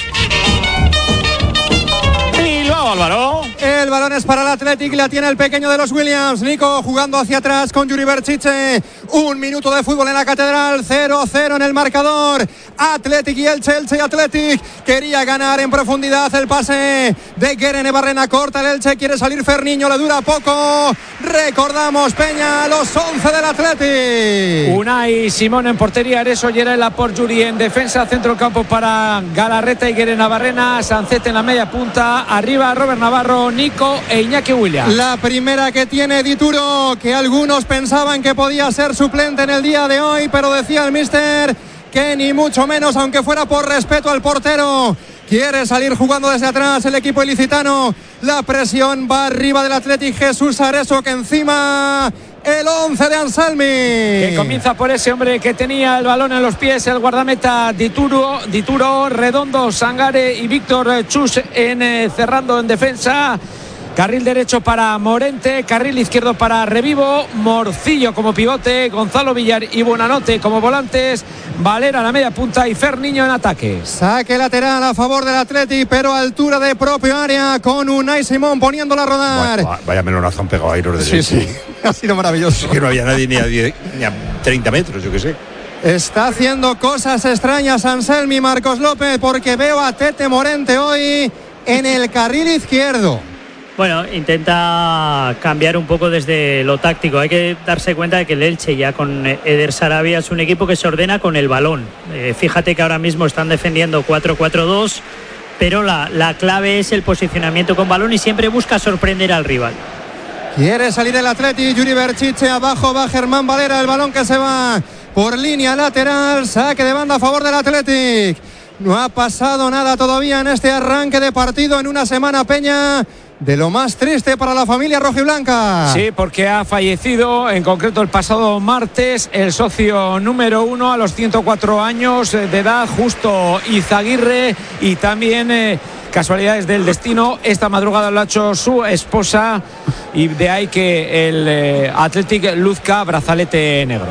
Álvaro. El balón es para el Athletic, la tiene el pequeño de los Williams. Nico jugando hacia atrás con Yuri Berchiche. 1 minuto de fútbol en la Catedral. 0-0 en el marcador. Athletic y Elche y Athletic. Quería ganar en profundidad el pase de Guerene Barrena. Corta el Elche, quiere salir Ferniño, le dura poco. Recordamos, Peña, los 11 del Athletic. Unai Simón en portería, Areso, Yerela por Yuri en defensa, centro del campo para Galarreta y Guerena Barrena. Sancet en la media punta, arriba Robert Navarro, Nico e Iñaki Williams. La primera que tiene Dituro, que algunos pensaban que podía ser suplente en el día de hoy, pero decía el míster que ni mucho menos, aunque fuera por respeto al portero. Quiere salir jugando desde atrás el equipo ilicitano. La presión va arriba del Athletic. Jesús Areso, que encima el 11 de Anselmi. Que comienza por ese hombre que tenía el balón en los pies, el guardameta Dituro, Redondo, Sangare y Víctor Chus cerrando en defensa. Carril derecho para Morente, carril izquierdo para Revivo, Morcillo como pivote, Gonzalo Villar y Buenanote como volantes, Valera a la media punta y Ferniño en ataque. Saque lateral a favor del Athletic, pero a altura de propio área, con Unai Simón poniéndola a rodar. Vaya melonazo han pegado ahí los de Sí, sí, ha sido maravilloso. Es que no había nadie ni a 30 metros, yo qué sé. Está haciendo cosas extrañas Anselmi, Marcos López, porque veo a Tete Morente hoy en el carril izquierdo. Bueno, intenta cambiar un poco desde lo táctico. Hay que darse cuenta de que el Elche ya con Eder Sarabia es un equipo que se ordena con el balón. Fíjate que ahora mismo están defendiendo 4-4-2, pero la clave es el posicionamiento con balón y siempre busca sorprender al rival. Quiere salir el Athletic, Yuri Berchiche, abajo va Germán Valera, el balón que se va por línea lateral, saque de banda a favor del Athletic. No ha pasado nada todavía en este arranque de partido en una semana, Peña, de lo más triste para la familia rojiblanca. Sí, porque ha fallecido, en concreto el pasado martes, el socio número 1 a los 104 años de edad, Justo Izaguirre, y también casualidades del destino, esta madrugada lo ha hecho su esposa, y de ahí que el Athletic luzca brazalete negro.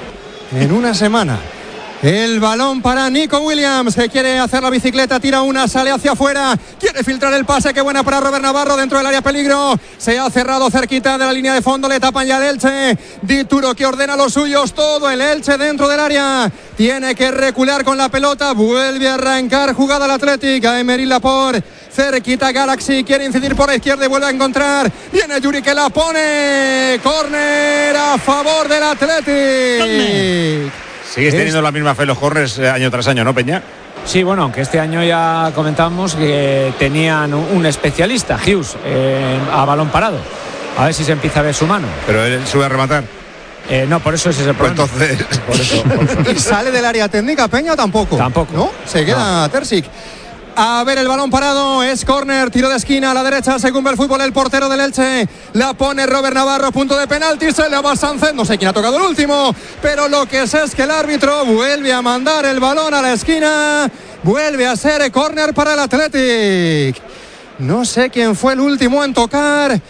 En una semana. El balón para Nico Williams, que quiere hacer la bicicleta, tira una, sale hacia afuera, quiere filtrar el pase, qué buena para Robert Navarro dentro del área, peligro, se ha cerrado cerquita de la línea de fondo, le tapan ya el Elche. Dituro, que ordena a los suyos, todo el Elche dentro del área, tiene que recular con la pelota, vuelve a arrancar jugada el Athletic, a Emery Laporte, cerquita Galaxy, quiere incidir por la izquierda y vuelve a encontrar, viene Yuri que la pone, córner a favor del Athletic. Sigues teniendo la misma fe los corners año tras año, ¿no, Peña? Sí, bueno, aunque este año ya comentamos que tenían un especialista, Hughes, a balón parado. A ver si se empieza a ver su mano. Pero él sube a rematar. No, por eso ese es el problema. Pues entonces... Por eso. ¿Y sale del área técnica, Peña, o tampoco? Tampoco. ¿No? Se queda Terzic. A ver, el balón parado, es córner, tiro de esquina a la derecha, según ve el fútbol el portero del Elche, la pone Robert Navarro, punto de penalti, se le va Sánchez, no sé quién ha tocado el último, pero lo que sé es que el árbitro vuelve a mandar el balón a la esquina, vuelve a ser córner para el Athletic. No sé quién fue el último en tocar,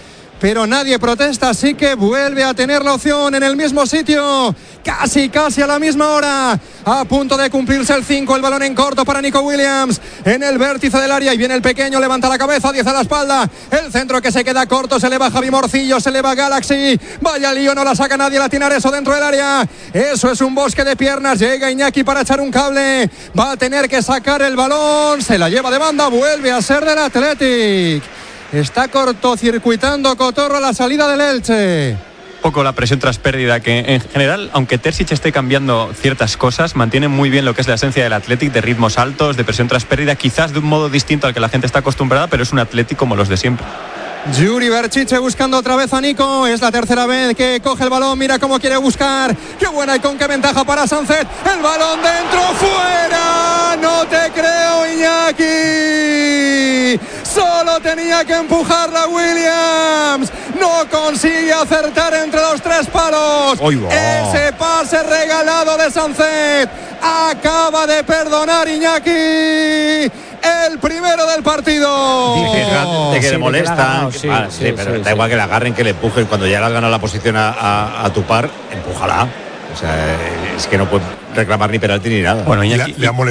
pero nadie protesta, así que vuelve a tener la opción en el mismo sitio, casi a la misma hora, a punto de cumplirse el 5, el balón en corto para Nico Williams, en el vértice del área, y viene el pequeño, levanta la cabeza, 10 a la espalda, el centro que se queda corto, se le va Javi Morcillo, se le va Galaxy, vaya lío, no la saca nadie, la tiene Areso dentro del área, eso es un bosque de piernas, llega Iñaki para echar un cable, va a tener que sacar el balón, se la lleva de banda, vuelve a ser del Athletic. Está cortocircuitando Cotorro a la salida del Elche. Poco la presión tras pérdida, que en general, aunque Terzic esté cambiando ciertas cosas, mantiene muy bien lo que es la esencia del Athletic, de ritmos altos, de presión tras pérdida, quizás de un modo distinto al que la gente está acostumbrada, pero es un Athletic como los de siempre. Yuri Berchiche buscando otra vez a Nico, es la tercera vez que coge el balón, mira cómo quiere buscar, qué buena y con qué ventaja para Sánchez, el balón dentro, fuera, no te creo Iñaki, solo tenía que empujarla Williams, no consigue acertar entre los tres palos, ese pase regalado de Sánchez, acaba de perdonar Iñaki, el primero del partido. De que le molesta. Pero da igual que le agarren, que le empujen. Cuando ya le has ganado la posición a tu par, empújala. O sea, es que no puede reclamar ni penalti ni nada. Bueno, Iñaki, le ha molestado